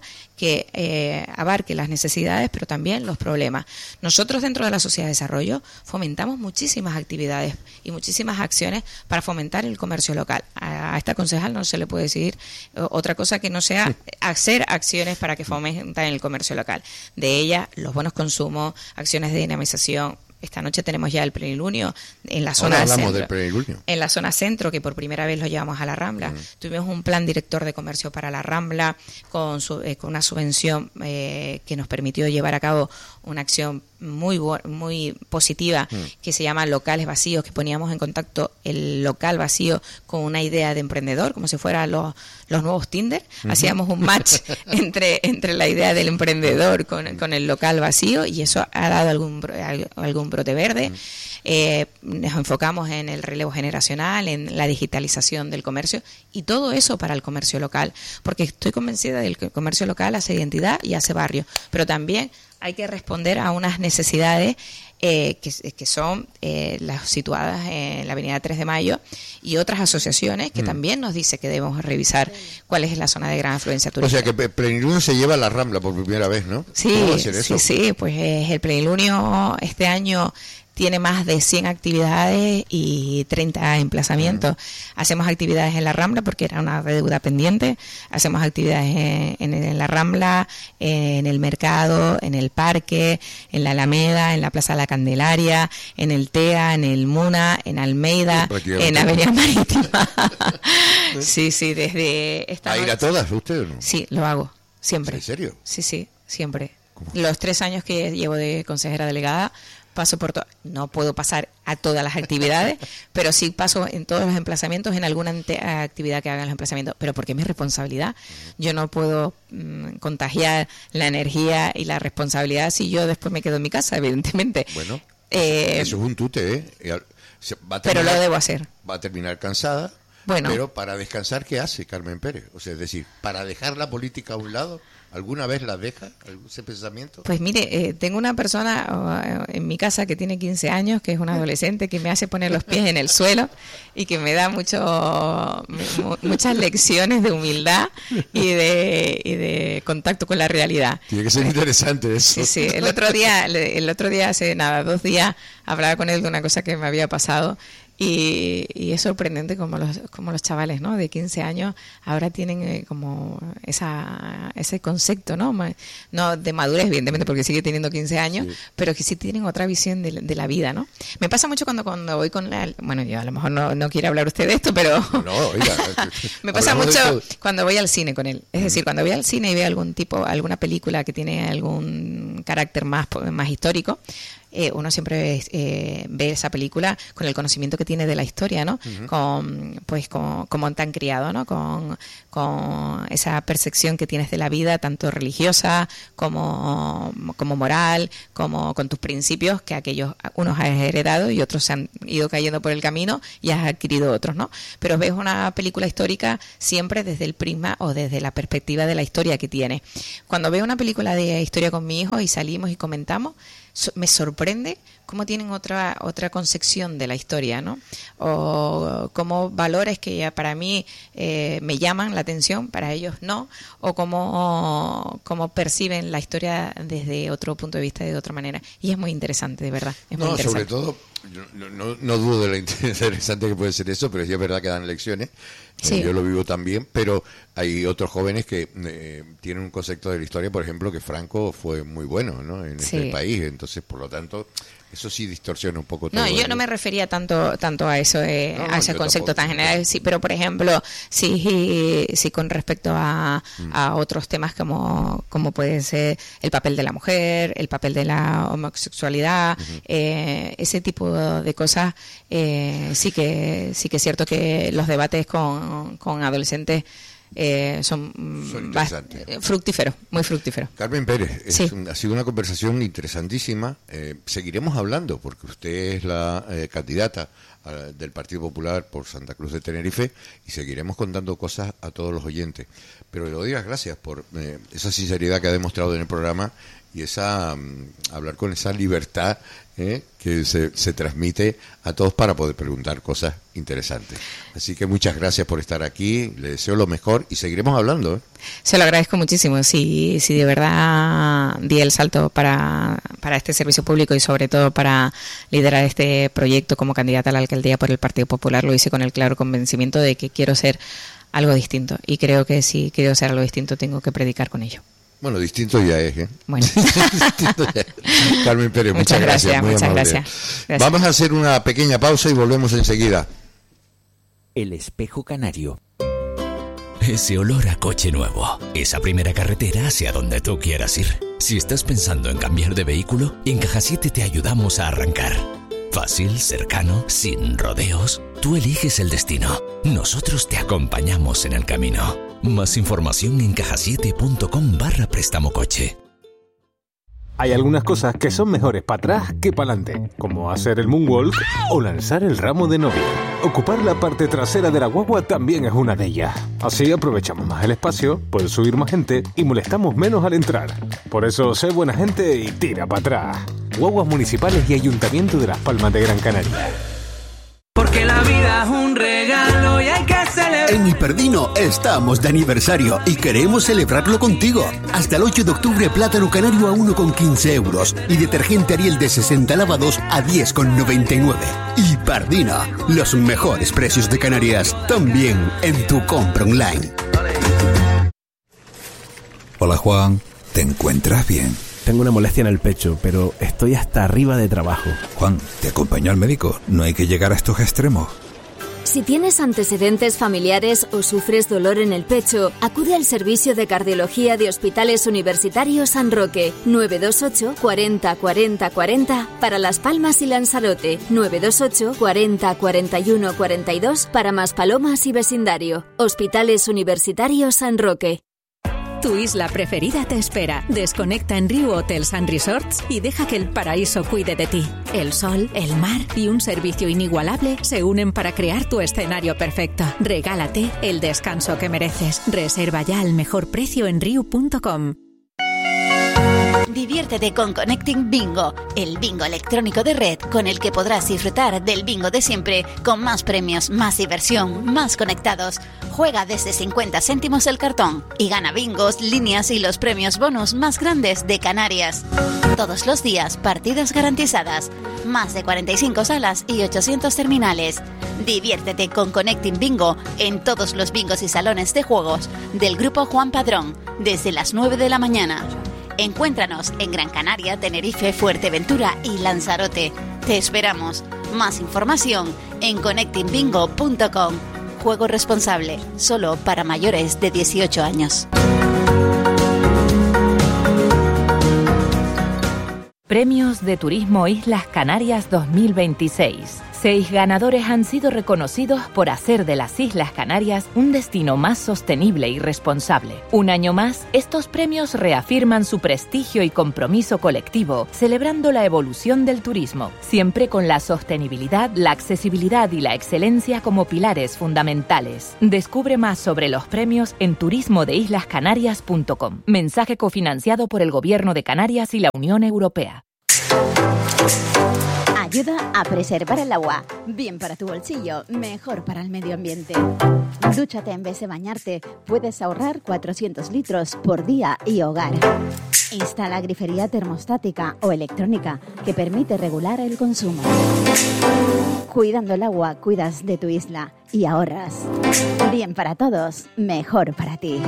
que abarque las necesidades, pero también los problemas. Nosotros dentro de la Sociedad de Desarrollo fomentamos muchísimas actividades y muchísimas acciones para fomentar el comercio local. A esta concejal no se le puede decir otra cosa que no sea hacer acciones para que fomenten el comercio local. De ellas, los buenos consumos, acciones de dinamización. Esta noche tenemos ya el plenilunio en la zona centro. Del plenilunio. En la zona centro, que por primera vez lo llevamos a la Rambla. Tuvimos un plan director de comercio para la Rambla con una subvención que nos permitió llevar a cabo una acción muy positiva que se llama Locales Vacíos, que poníamos en contacto el local vacío con una idea de emprendedor, como si fueran los nuevos Tinder. Hacíamos un match entre la idea del emprendedor con el local vacío, y eso ha dado algún brote verde. Nos enfocamos en el relevo generacional, en la digitalización del comercio, y todo eso para el comercio local, porque estoy convencida de que el comercio local hace identidad y hace barrio, pero también hay que responder a unas necesidades que son las situadas en la avenida 3 de Mayo y otras asociaciones que también nos dice que debemos revisar cuál es la zona de gran afluencia turística. O sea que Plenilunio se lleva a la Rambla por primera vez, ¿no? Sí, pues el Plenilunio este año tiene más de 100 actividades y 30 emplazamientos. Hacemos actividades en la Rambla porque era una deuda pendiente. Hacemos actividades en la Rambla, en el mercado, en el parque, en la Alameda, en la Plaza de la Candelaria, en el TEA, en el MUNA, en Almeida, en Avenida Marítima. Sí, desde esta noche. ¿A ir a todas usted o no? Sí, lo hago, siempre. ¿En serio? Sí, siempre. Los 3 años que llevo de consejera delegada, paso por no puedo pasar a todas las actividades, pero sí paso en todos los emplazamientos, en alguna actividad que hagan los emplazamientos, pero porque es mi responsabilidad. Yo no puedo contagiar la energía y la responsabilidad si yo después me quedo en mi casa, evidentemente. Bueno, eso es un tute, pero lo debo hacer. Va a terminar cansada, pero para descansar, ¿qué hace Carmen Pérez? O sea, es decir, para dejar la política a un lado, ¿alguna vez la deja ese pensamiento? Pues mire, tengo una persona en mi casa que tiene 15 años, que es una adolescente, que me hace poner los pies en el suelo y que me da muchas lecciones de humildad y de contacto con la realidad. Tiene que ser interesante eso. Sí, el otro día hace 2 días, hablaba con él de una cosa que me había pasado. Y es sorprendente como los chavales, ¿no?, de 15 años ahora tienen como ese concepto, ¿no? No de madurez, evidentemente, porque sigue teniendo 15 años, pero que sí tienen otra visión de la vida, ¿no? Me pasa mucho cuando voy con bueno, yo a lo mejor no quiere hablar usted de esto, pero no, oiga, me pasa mucho cuando voy al cine con él. Es decir, cuando voy al cine y veo alguna película que tiene algún carácter más histórico, uno siempre ve esa película con el conocimiento que tiene de la historia, ¿no? Como tan criado, ¿no? Con esa percepción que tienes de la vida, tanto religiosa como moral, como con tus principios, que aquellos unos has heredado y otros se han ido cayendo por el camino y has adquirido otros, ¿no? Pero ves una película histórica siempre desde el prisma o desde la perspectiva de la historia que tiene. Cuando veo una película de historia con mi hijo y salimos y comentamos, me sorprende cómo tienen otra concepción de la historia, ¿no? O cómo valores que ya para mí me llaman la atención, para ellos no, o cómo perciben la historia desde otro punto de vista y de otra manera. Y es muy interesante, de verdad. Es muy interesante. Sobre todo, no dudo de lo interesante que puede ser eso, pero sí es verdad que dan lecciones. Sí. Yo lo vivo también, pero hay otros jóvenes que tienen un concepto de la historia, por ejemplo, que Franco fue muy bueno, ¿no? En este país. Entonces, por lo tanto, eso sí distorsiona un poco todo. No, yo no me refería tanto a eso, a ese concepto tan general. Sí, pero, por ejemplo, sí con respecto a otros temas como puede ser el papel de la mujer, el papel de la homosexualidad, ese tipo de cosas, sí que es cierto que los debates con adolescentes son fructíferos, muy fructíferos. Carmen Pérez, ha sido una conversación interesantísima. Seguiremos hablando porque usted es la candidata del Partido Popular por Santa Cruz de Tenerife y seguiremos contando cosas a todos los oyentes. Pero le doy las gracias por esa sinceridad que ha demostrado en el programa y hablar con esa libertad que se transmite a todos para poder preguntar cosas interesantes. Así que muchas gracias por estar aquí, le deseo lo mejor y seguiremos hablando. Se lo agradezco muchísimo. Si de verdad di el salto para este servicio público y sobre todo para liderar este proyecto como candidata a la alcaldía por el Partido Popular, lo hice con el claro convencimiento de que quiero ser algo distinto y creo que si quiero ser algo distinto tengo que predicar con ello. Bueno, distinto ya es, ¿eh? Bueno. Carmen Pérez, muchas gracias. Muy amable. Gracias. Vamos a hacer una pequeña pausa y volvemos enseguida. El espejo canario. Ese olor a coche nuevo. Esa primera carretera hacia donde tú quieras ir. Si estás pensando en cambiar de vehículo, en Caja 7 te ayudamos a arrancar. Fácil, cercano, sin rodeos. Tú eliges el destino. Nosotros te acompañamos en el camino. Más información en cajasiete.com/préstamo coche. Hay algunas cosas que son mejores para atrás que para adelante, como hacer el moonwalk o lanzar el ramo de novia. Ocupar la parte trasera de la guagua también es una de ellas. Así aprovechamos más el espacio, puede subir más gente y molestamos menos al entrar. Por eso, sé buena gente y tira para atrás. Guaguas municipales y Ayuntamiento de Las Palmas de Gran Canaria. Porque la vida es un regalo y hay que celebrar. En Hiperdino estamos de aniversario y queremos celebrarlo contigo. Hasta el 8 de octubre, plátano canario a 1,15 € y detergente Ariel de 60 lavados a 10,99. Hiperdino, los mejores precios de Canarias, también en tu compra online. Hola Juan, ¿te encuentras bien? Tengo una molestia en el pecho, pero estoy hasta arriba de trabajo. Juan, ¿te acompaño al médico? No hay que llegar a estos extremos. Si tienes antecedentes familiares o sufres dolor en el pecho, acude al servicio de cardiología de Hospitales Universitarios San Roque. 928 40 40 40 para Las Palmas y Lanzarote. 928 40 41 42 para Maspalomas y vecindario. Hospitales Universitarios San Roque. Tu isla preferida te espera. Desconecta en Riu Hotels & Resorts y deja que el paraíso cuide de ti. El sol, el mar y un servicio inigualable se unen para crear tu escenario perfecto. Regálate el descanso que mereces. Reserva ya al mejor precio en riu.com. Diviértete con Connecting Bingo, el bingo electrónico de red con el que podrás disfrutar del bingo de siempre, con más premios, más diversión, más conectados. Juega desde 50 céntimos el cartón y gana bingos, líneas y los premios bonus más grandes de Canarias. Todos los días, partidas garantizadas, más de 45 salas y 800 terminales. Diviértete con Connecting Bingo en todos los bingos y salones de juegos del Grupo Juan Padrón, desde las 9 de la mañana. Encuéntranos en Gran Canaria, Tenerife, Fuerteventura y Lanzarote. Te esperamos. Más información en connectingbingo.com. Juego responsable, solo para mayores de 18 años. Premios de Turismo Islas Canarias 2026. 6 ganadores han sido reconocidos por hacer de las Islas Canarias un destino más sostenible y responsable. Un año más, estos premios reafirman su prestigio y compromiso colectivo, celebrando la evolución del turismo, siempre con la sostenibilidad, la accesibilidad y la excelencia como pilares fundamentales. Descubre más sobre los premios en turismodeislascanarias.com. Mensaje cofinanciado por el Gobierno de Canarias y la Unión Europea. Ayuda a preservar el agua. Bien para tu bolsillo, mejor para el medio ambiente. Dúchate en vez de bañarte. Puedes ahorrar 400 litros por día y hogar. Instala grifería termostática o electrónica que permite regular el consumo. Cuidando el agua, cuidas de tu isla y ahorras. Bien para todos, mejor para ti.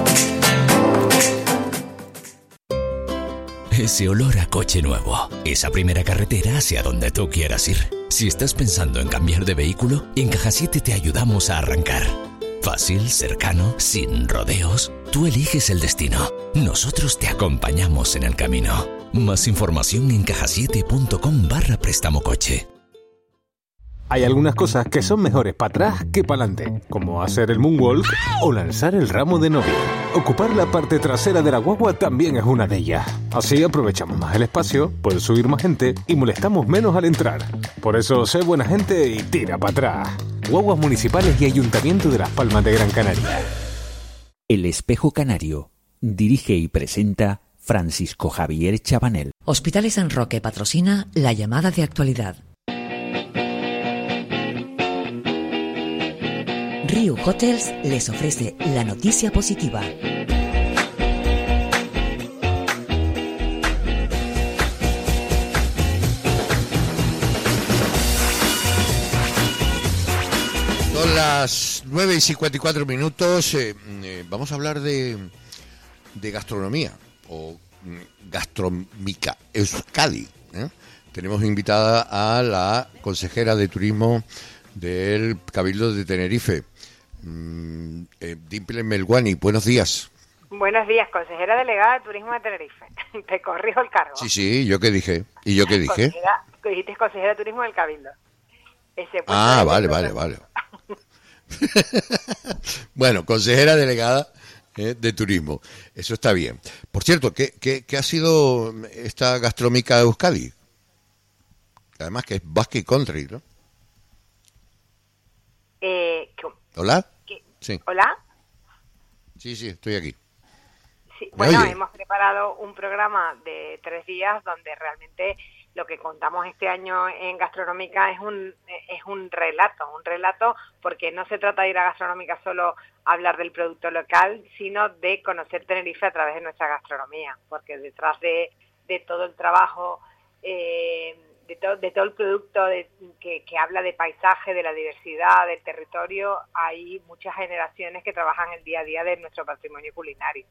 Ese olor a coche nuevo, esa primera carretera hacia donde tú quieras ir. Si estás pensando en cambiar de vehículo, en Caja 7 te ayudamos a arrancar. Fácil, cercano, sin rodeos. Tú eliges el destino. Nosotros te acompañamos en el camino. Más información en cajasiete.com/préstamo coche. Hay algunas cosas que son mejores para atrás que para adelante, como hacer el moonwalk o lanzar el ramo de novia. Ocupar la parte trasera de la guagua también es una de ellas. Así aprovechamos más el espacio, puede subir más gente y molestamos menos al entrar. Por eso, sé buena gente y tira para atrás. Guaguas municipales y Ayuntamiento de Las Palmas de Gran Canaria. El Espejo Canario. Dirige y presenta Francisco Javier Chabanel. Hospitales San Roque patrocina la llamada de actualidad. Riu Hotels les ofrece la noticia positiva. Son las 9:54 minutos. Vamos a hablar de gastronomía o gastronómica Euskadi. Tenemos invitada a la consejera de turismo del Cabildo de Tenerife, Dimple Melguani. Buenos días. Buenos días, consejera delegada de Turismo de Tenerife. Te corrijo el cargo. Sí, ¿yo qué dije? ¿Y yo qué dije? Dijiste consejera de Turismo del Cabildo. Vale. Bueno, consejera delegada de Turismo. Eso está bien. Por cierto, ¿qué ha sido esta gastronómica de Euskadi? Además que es Basque Country, ¿no? ¿Hola? Sí. ¿Hola? Sí, estoy aquí. Sí, bueno, hemos preparado un programa de 3 días donde realmente lo que contamos este año en Gastronómica es un relato porque no se trata de ir a Gastronómica solo a hablar del producto local, sino de conocer Tenerife a través de nuestra gastronomía, porque detrás de todo el trabajo de todo el producto que habla de paisaje, de la diversidad, del territorio, hay muchas generaciones que trabajan el día a día de nuestro patrimonio culinario.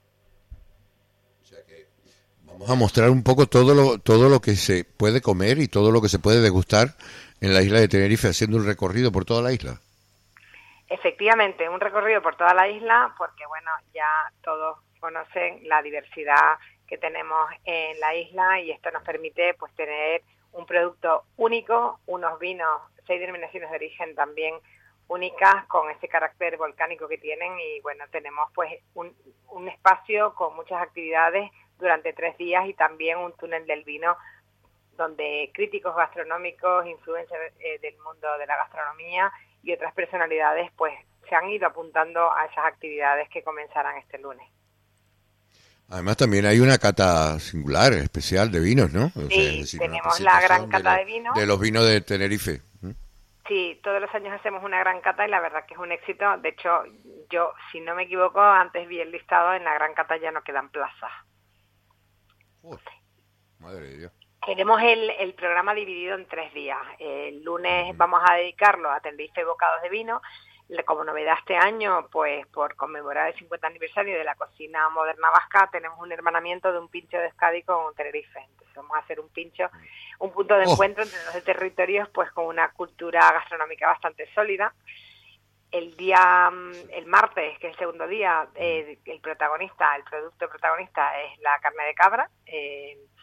O sea que vamos a mostrar un poco todo lo que se puede comer y todo lo que se puede degustar en la isla de Tenerife, haciendo un recorrido por toda la isla. Efectivamente, un recorrido por toda la isla, porque bueno, ya todos conocen la diversidad que tenemos en la isla y esto nos permite pues tener un producto único, unos vinos, 6 denominaciones de origen también únicas con ese carácter volcánico que tienen y bueno, tenemos pues un espacio con muchas actividades durante 3 días y también un túnel del vino donde críticos gastronómicos, influencers del mundo de la gastronomía y otras personalidades pues se han ido apuntando a esas actividades que comenzarán este lunes. Además también hay una cata singular, especial de vinos, ¿no? Sí, tenemos la gran cata de vinos. De los vinos de Tenerife. Sí, todos los años hacemos una gran cata y la verdad que es un éxito. De hecho, yo, si no me equivoco, antes vi el listado, en la gran cata ya no quedan plazas. Uf, madre de Dios. Tenemos el programa dividido en 3 días. El lunes vamos a dedicarlo a Tenerife bocados de vino. Como novedad este año, pues por conmemorar el 50 aniversario de la cocina moderna vasca, tenemos un hermanamiento de un pincho de Euskadi con Tenerife. Entonces vamos a hacer un pincho, un punto de encuentro entre los territorios, pues con una cultura gastronómica bastante sólida. El martes, que es el segundo día, el producto protagonista es la carne de cabra.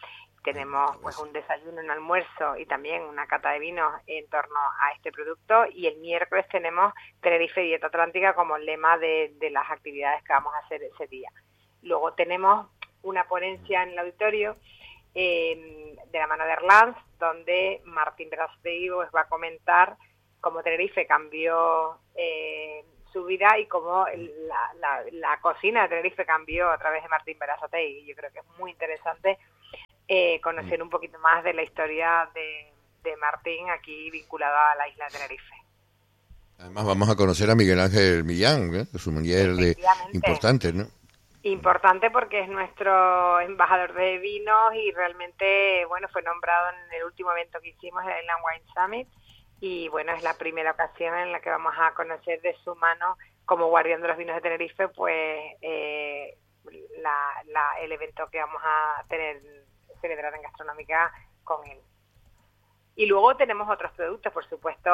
tenemos pues un desayuno, un almuerzo y también una cata de vinos en torno a este producto, y el miércoles tenemos Tenerife Dieta Atlántica como lema de las actividades que vamos a hacer ese día. Luego tenemos una ponencia en el auditorio de la mano de Erlans, donde Martín Berasategui pues va a comentar cómo Tenerife cambió su vida y cómo la cocina de Tenerife cambió a través de Martín Berasategui. Yo creo que es muy interesante conocer un poquito más de la historia de Martín aquí vinculado a la isla de Tenerife. Además vamos a conocer a Miguel Ángel Millán, su mujer importante, ¿no? Importante porque es nuestro embajador de vinos y realmente, bueno, fue nombrado en el último evento que hicimos, el Island Wine Summit, y bueno, es la primera ocasión en la que vamos a conocer de su mano, como guardián de los vinos de Tenerife, pues el evento que vamos a celebrar en Gastronómica con él. Y luego tenemos otros productos, por supuesto,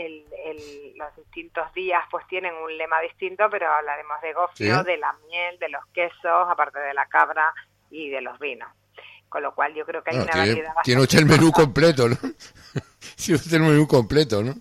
los distintos días pues tienen un lema distinto, pero hablaremos de gofio, de la miel, de los quesos, aparte de la cabra y de los vinos. Con lo cual yo creo que hay una variedad bastante... Tiene usted el menú completo, ¿no? Tiene usted el menú completo, ¿no?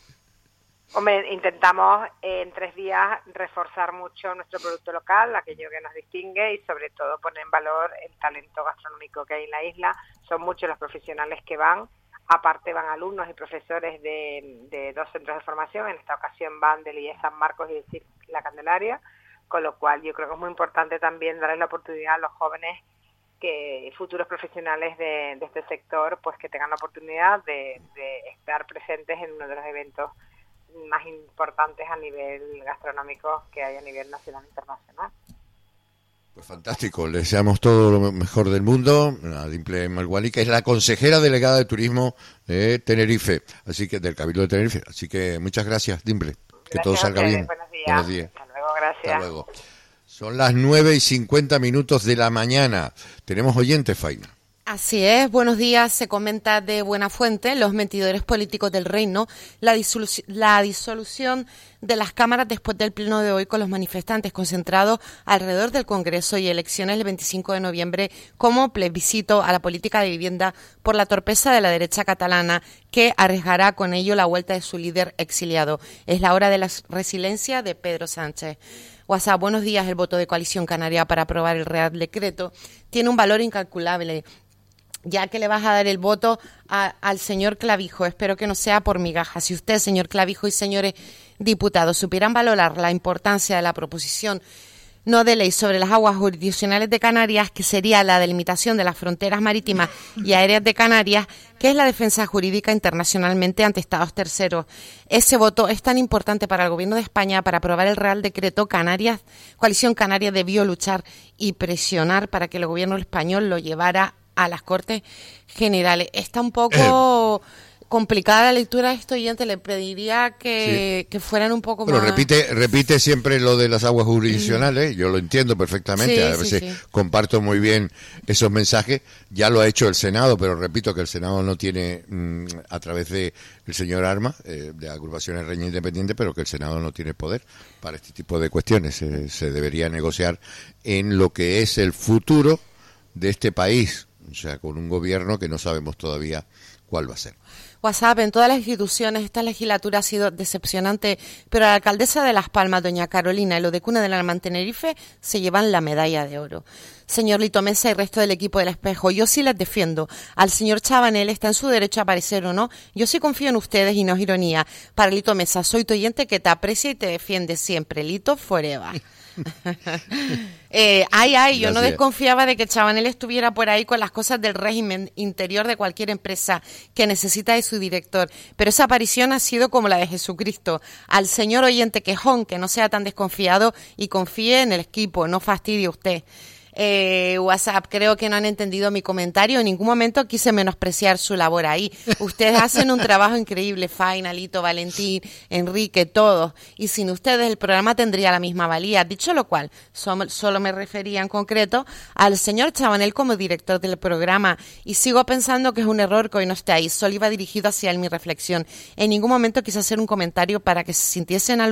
Hombre, intentamos en 3 días reforzar mucho nuestro producto local, aquello que nos distingue, y sobre todo poner en valor el talento gastronómico que hay en la isla. Son muchos los profesionales que van. Aparte van alumnos y profesores de 2 centros de formación, en esta ocasión van del IES San Marcos y de CIC La Candelaria, con lo cual yo creo que es muy importante también darles la oportunidad a los jóvenes, futuros profesionales de este sector, pues que tengan la oportunidad de estar presentes en uno de los eventos más importantes a nivel gastronómico que hay a nivel nacional e internacional. Pues fantástico, le deseamos todo lo mejor del mundo a Dimple Malguani, que es la consejera delegada de turismo de Tenerife, así que del Cabildo de Tenerife. Así que muchas gracias, Dimple, que todo salga bien. Buenos días. Hasta luego, gracias. Hasta luego. Son las 9:50 de la mañana. Tenemos oyentes, Faina. Así es, buenos días. Se comenta de buena fuente, los mentidores políticos del reino, la disolución de las cámaras después del pleno de hoy con los manifestantes concentrados alrededor del Congreso y elecciones el 25 de noviembre como plebiscito a la política de vivienda por la torpeza de la derecha catalana, que arriesgará con ello la vuelta de su líder exiliado. Es la hora de la resiliencia de Pedro Sánchez. WhatsApp, buenos días. El voto de Coalición Canaria para aprobar el Real Decreto tiene un valor incalculable, ya que le vas a dar el voto al señor Clavijo. Espero que no sea por migajas. Si usted, señor Clavijo, y señores diputados supieran valorar la importancia de la proposición no de ley sobre las aguas jurisdiccionales de Canarias, que sería la delimitación de las fronteras marítimas y aéreas de Canarias, que es la defensa jurídica internacionalmente ante Estados terceros. Ese voto es tan importante para el Gobierno de España para aprobar el Real Decreto. Coalición Canaria debió luchar y presionar para que el Gobierno español lo llevara a las Cortes Generales. Está un poco complicada la lectura de este oyente, le pediría que fueran un poco más... Pero repite siempre lo de las aguas jurisdiccionales, yo lo entiendo perfectamente, a veces comparto muy bien esos mensajes, ya lo ha hecho el Senado, pero repito que el Senado no tiene, a través de el señor Armas, de Agrupaciones Reña Independiente, pero que el Senado no tiene poder para este tipo de cuestiones, se debería negociar en lo que es el futuro de este país, o sea, con un gobierno que no sabemos todavía cuál va a ser. WhatsApp, en todas las instituciones esta legislatura ha sido decepcionante, pero la alcaldesa de Las Palmas, doña Carolina, y lo de Cuna del Alma en Tenerife se llevan la medalla de oro. Señor Lito Mesa y resto del equipo del Espejo, yo sí les defiendo. Al señor Chabanel está en su derecho a aparecer o no. Yo sí confío en ustedes y no es ironía. Para Lito Mesa, soy tu oyente que te aprecia y te defiende siempre. Lito forever. Yo no desconfiaba de que Chabanel estuviera por ahí con las cosas del régimen interior de cualquier empresa que necesita de su director, pero esa aparición ha sido como la de Jesucristo. Al señor oyente quejón, que no sea tan desconfiado y confíe en el equipo, no fastidie usted. WhatsApp, creo que no han entendido mi comentario. En ningún momento quise menospreciar su labor ahí. Ustedes hacen un trabajo increíble, Faina, Lito, Valentín, Enrique, todos. Y sin ustedes el programa tendría la misma valía. Dicho lo cual, solo me refería en concreto al señor Chabanel como director del programa. Y sigo pensando que es un error que hoy no esté ahí. Solo iba dirigido hacia él mi reflexión. En ningún momento quise hacer un comentario para que se sintiesen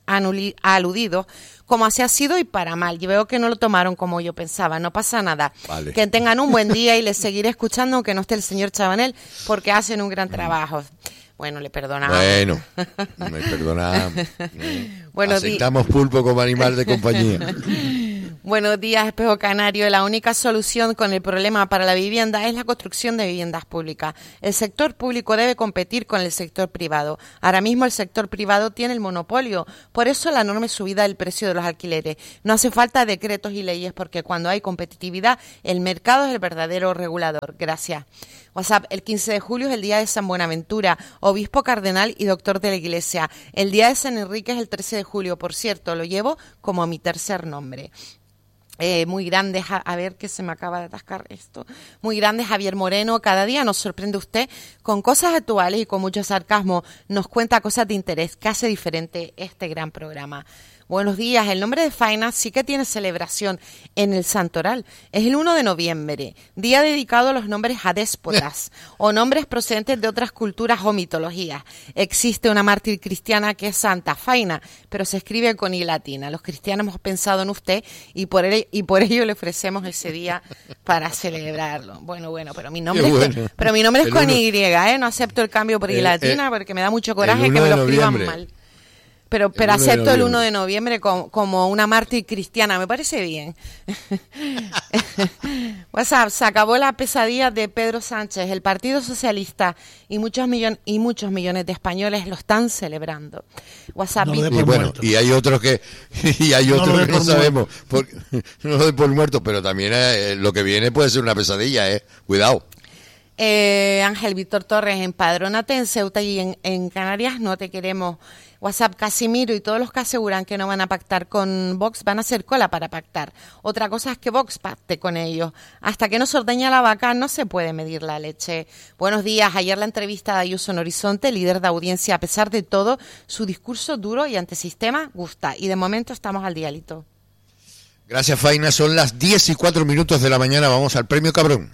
aludidos, como así ha sido y para mal. Yo veo que no lo tomaron como yo pensaba, no pasa nada. Vale. Que tengan un buen día y les seguiré escuchando aunque no esté el señor Chabanel, porque hacen un gran trabajo. Bueno, le perdonamos. Bueno, me perdonamos. Buenos Aceptamos pulpo como animal de compañía. Buenos días, Espejo Canario. La única solución con el problema para la vivienda es la construcción de viviendas públicas. El sector público debe competir con el sector privado. Ahora mismo el sector privado tiene el monopolio. Por eso la enorme subida del precio de los alquileres. No hace falta decretos y leyes porque cuando hay competitividad, el mercado es el verdadero regulador. Gracias. WhatsApp, el 15 de julio es el día de San Buenaventura, obispo cardenal y doctor de la Iglesia. El día de San Enrique es el 13 de julio. Por cierto, lo llevo como mi tercer nombre. Muy grande, a ver que se me acaba de atascar esto. Muy grande Javier Moreno, cada día nos sorprende usted con cosas actuales y con mucho sarcasmo. Nos cuenta cosas de interés que hace diferente este gran programa. Buenos días, el nombre de Faina sí que tiene celebración en el Santoral. Es el 1 de noviembre, día dedicado a los nombres adéspotas o nombres procedentes de otras culturas o mitologías. Existe una mártir cristiana que es Santa Faina, pero se escribe con I latina. Los cristianos hemos pensado en usted y por ello le ofrecemos ese día para celebrarlo. Bueno, pero mi nombre es con Y, no acepto el cambio por I latina porque me da mucho coraje que me lo escriban mal. Pero acepto el 1 de noviembre como una mártir cristiana, me parece bien. WhatsApp, se acabó la pesadilla de Pedro Sánchez. El Partido Socialista y muchos millones de españoles lo están celebrando. WhatsApp, y hay otros que no sabemos. No lo doy por muerto, pero también lo que viene puede ser una pesadilla, cuidado. Ángel Víctor Torres, empadrónate en Ceuta y en Canarias no te queremos. WhatsApp, Casimiro y todos los que aseguran que no van a pactar con Vox van a hacer cola para pactar. Otra cosa es que Vox pacte con ellos. Hasta que no se ordeña la vaca no se puede medir la leche. Buenos días. Ayer la entrevista de Ayuso en Horizonte, líder de audiencia, a pesar de todo, su discurso duro y antisistema gusta. Y de momento estamos al dialito. Gracias, Faina. Son las 10:04 de la mañana. Vamos al premio Cabrón.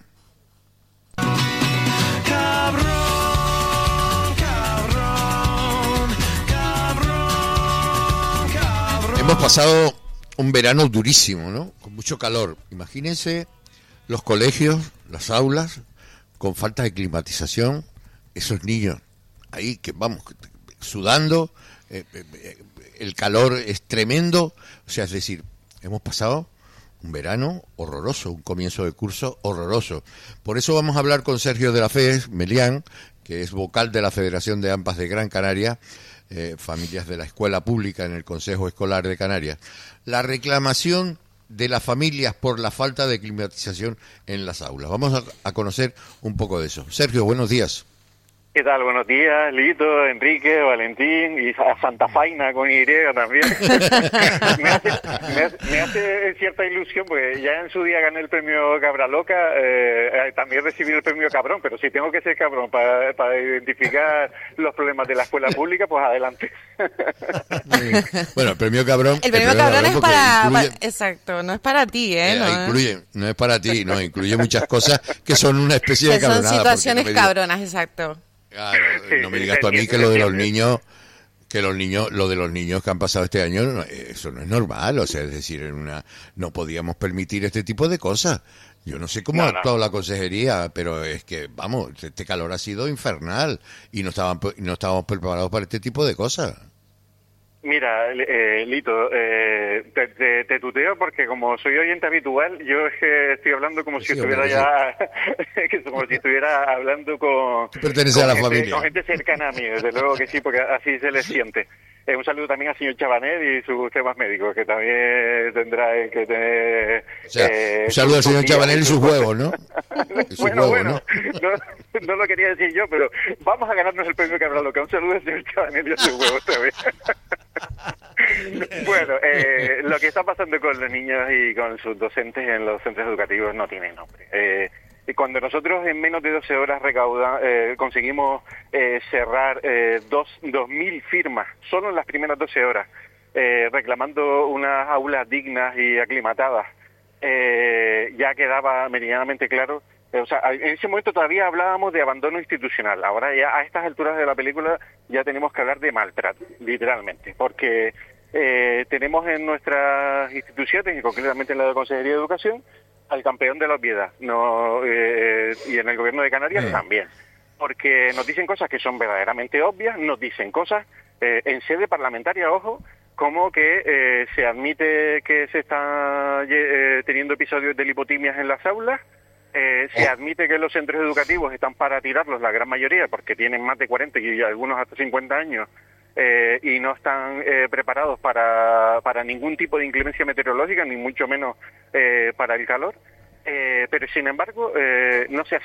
Hemos pasado un verano durísimo, ¿no? Con mucho calor. Imagínense los colegios, las aulas, con falta de climatización, esos niños ahí que vamos sudando, el calor es tremendo. O sea, es decir, hemos pasado un verano horroroso, un comienzo de curso horroroso. Por eso vamos a hablar con Sergio de la Fez, Melián, que es vocal de la Federación de AMPAs de Gran Canaria, familias de la escuela pública en el Consejo Escolar de Canarias. La reclamación de las familias por la falta de climatización en las aulas. Vamos a conocer un poco de eso. Sergio, buenos días. ¿Qué tal? Buenos días, Lito, Enrique, Valentín y a Santa Faina con Y también. me hace cierta ilusión porque ya en su día gané el premio Cabra Loca, también recibí el premio Cabrón, pero si tengo que ser cabrón para identificar los problemas de la escuela pública, pues adelante. Bueno, el premio Cabrón... El premio Cabrón es para... Exacto, no es para ti, no es para ti, no, incluye muchas cosas que son una especie de cabronada. Son situaciones cabronas, exacto. Claro, no me digas tú a mí que lo de los niños que han pasado este año, eso no es normal, o sea, es decir, no podíamos permitir este tipo de cosas. Yo no sé cómo ha actuado la consejería, pero es que, vamos, este calor ha sido infernal y no estábamos preparados para este tipo de cosas. Mira, Lito, te tuteo porque como soy oyente habitual, yo es que estoy hablando como si estuviera ya, como si estuviera hablando con gente cercana a mí, desde luego que sí, porque así se les siente. Un saludo también al señor Chabanel y sus temas médicos, que también tendrá que tener... O sea, un saludo al señor Chabanel y sus huevos, ¿no? Bueno, no lo quería decir yo, pero vamos a ganarnos el premio Cabra Loca. Un saludo al señor Chabanel y a sus huevos también. Bueno, lo que está pasando con los niños y con sus docentes en los centros educativos no tiene nombre. Cuando nosotros en menos de 12 horas conseguimos cerrar 2.000 firmas, solo en las primeras 12 horas, reclamando unas aulas dignas y aclimatadas, ya quedaba meridianamente claro. O sea, en ese momento todavía hablábamos de abandono institucional. Ahora ya a estas alturas de la película ya tenemos que hablar de maltrato, literalmente, porque tenemos en nuestras instituciones, y concretamente en la Consejería de Educación, al campeón de la obviedad, y en el Gobierno de Canarias también, porque nos dicen cosas que son verdaderamente obvias, nos dicen cosas en sede parlamentaria, ojo, como que se admite que se están teniendo episodios de lipotimias en las aulas, se admite que los centros educativos están para tirarlos, la gran mayoría, porque tienen más de 40 y algunos hasta 50 años, y no están preparados para ningún tipo de inclemencia meteorológica, ni mucho menos para el calor. Pero sin embargo no se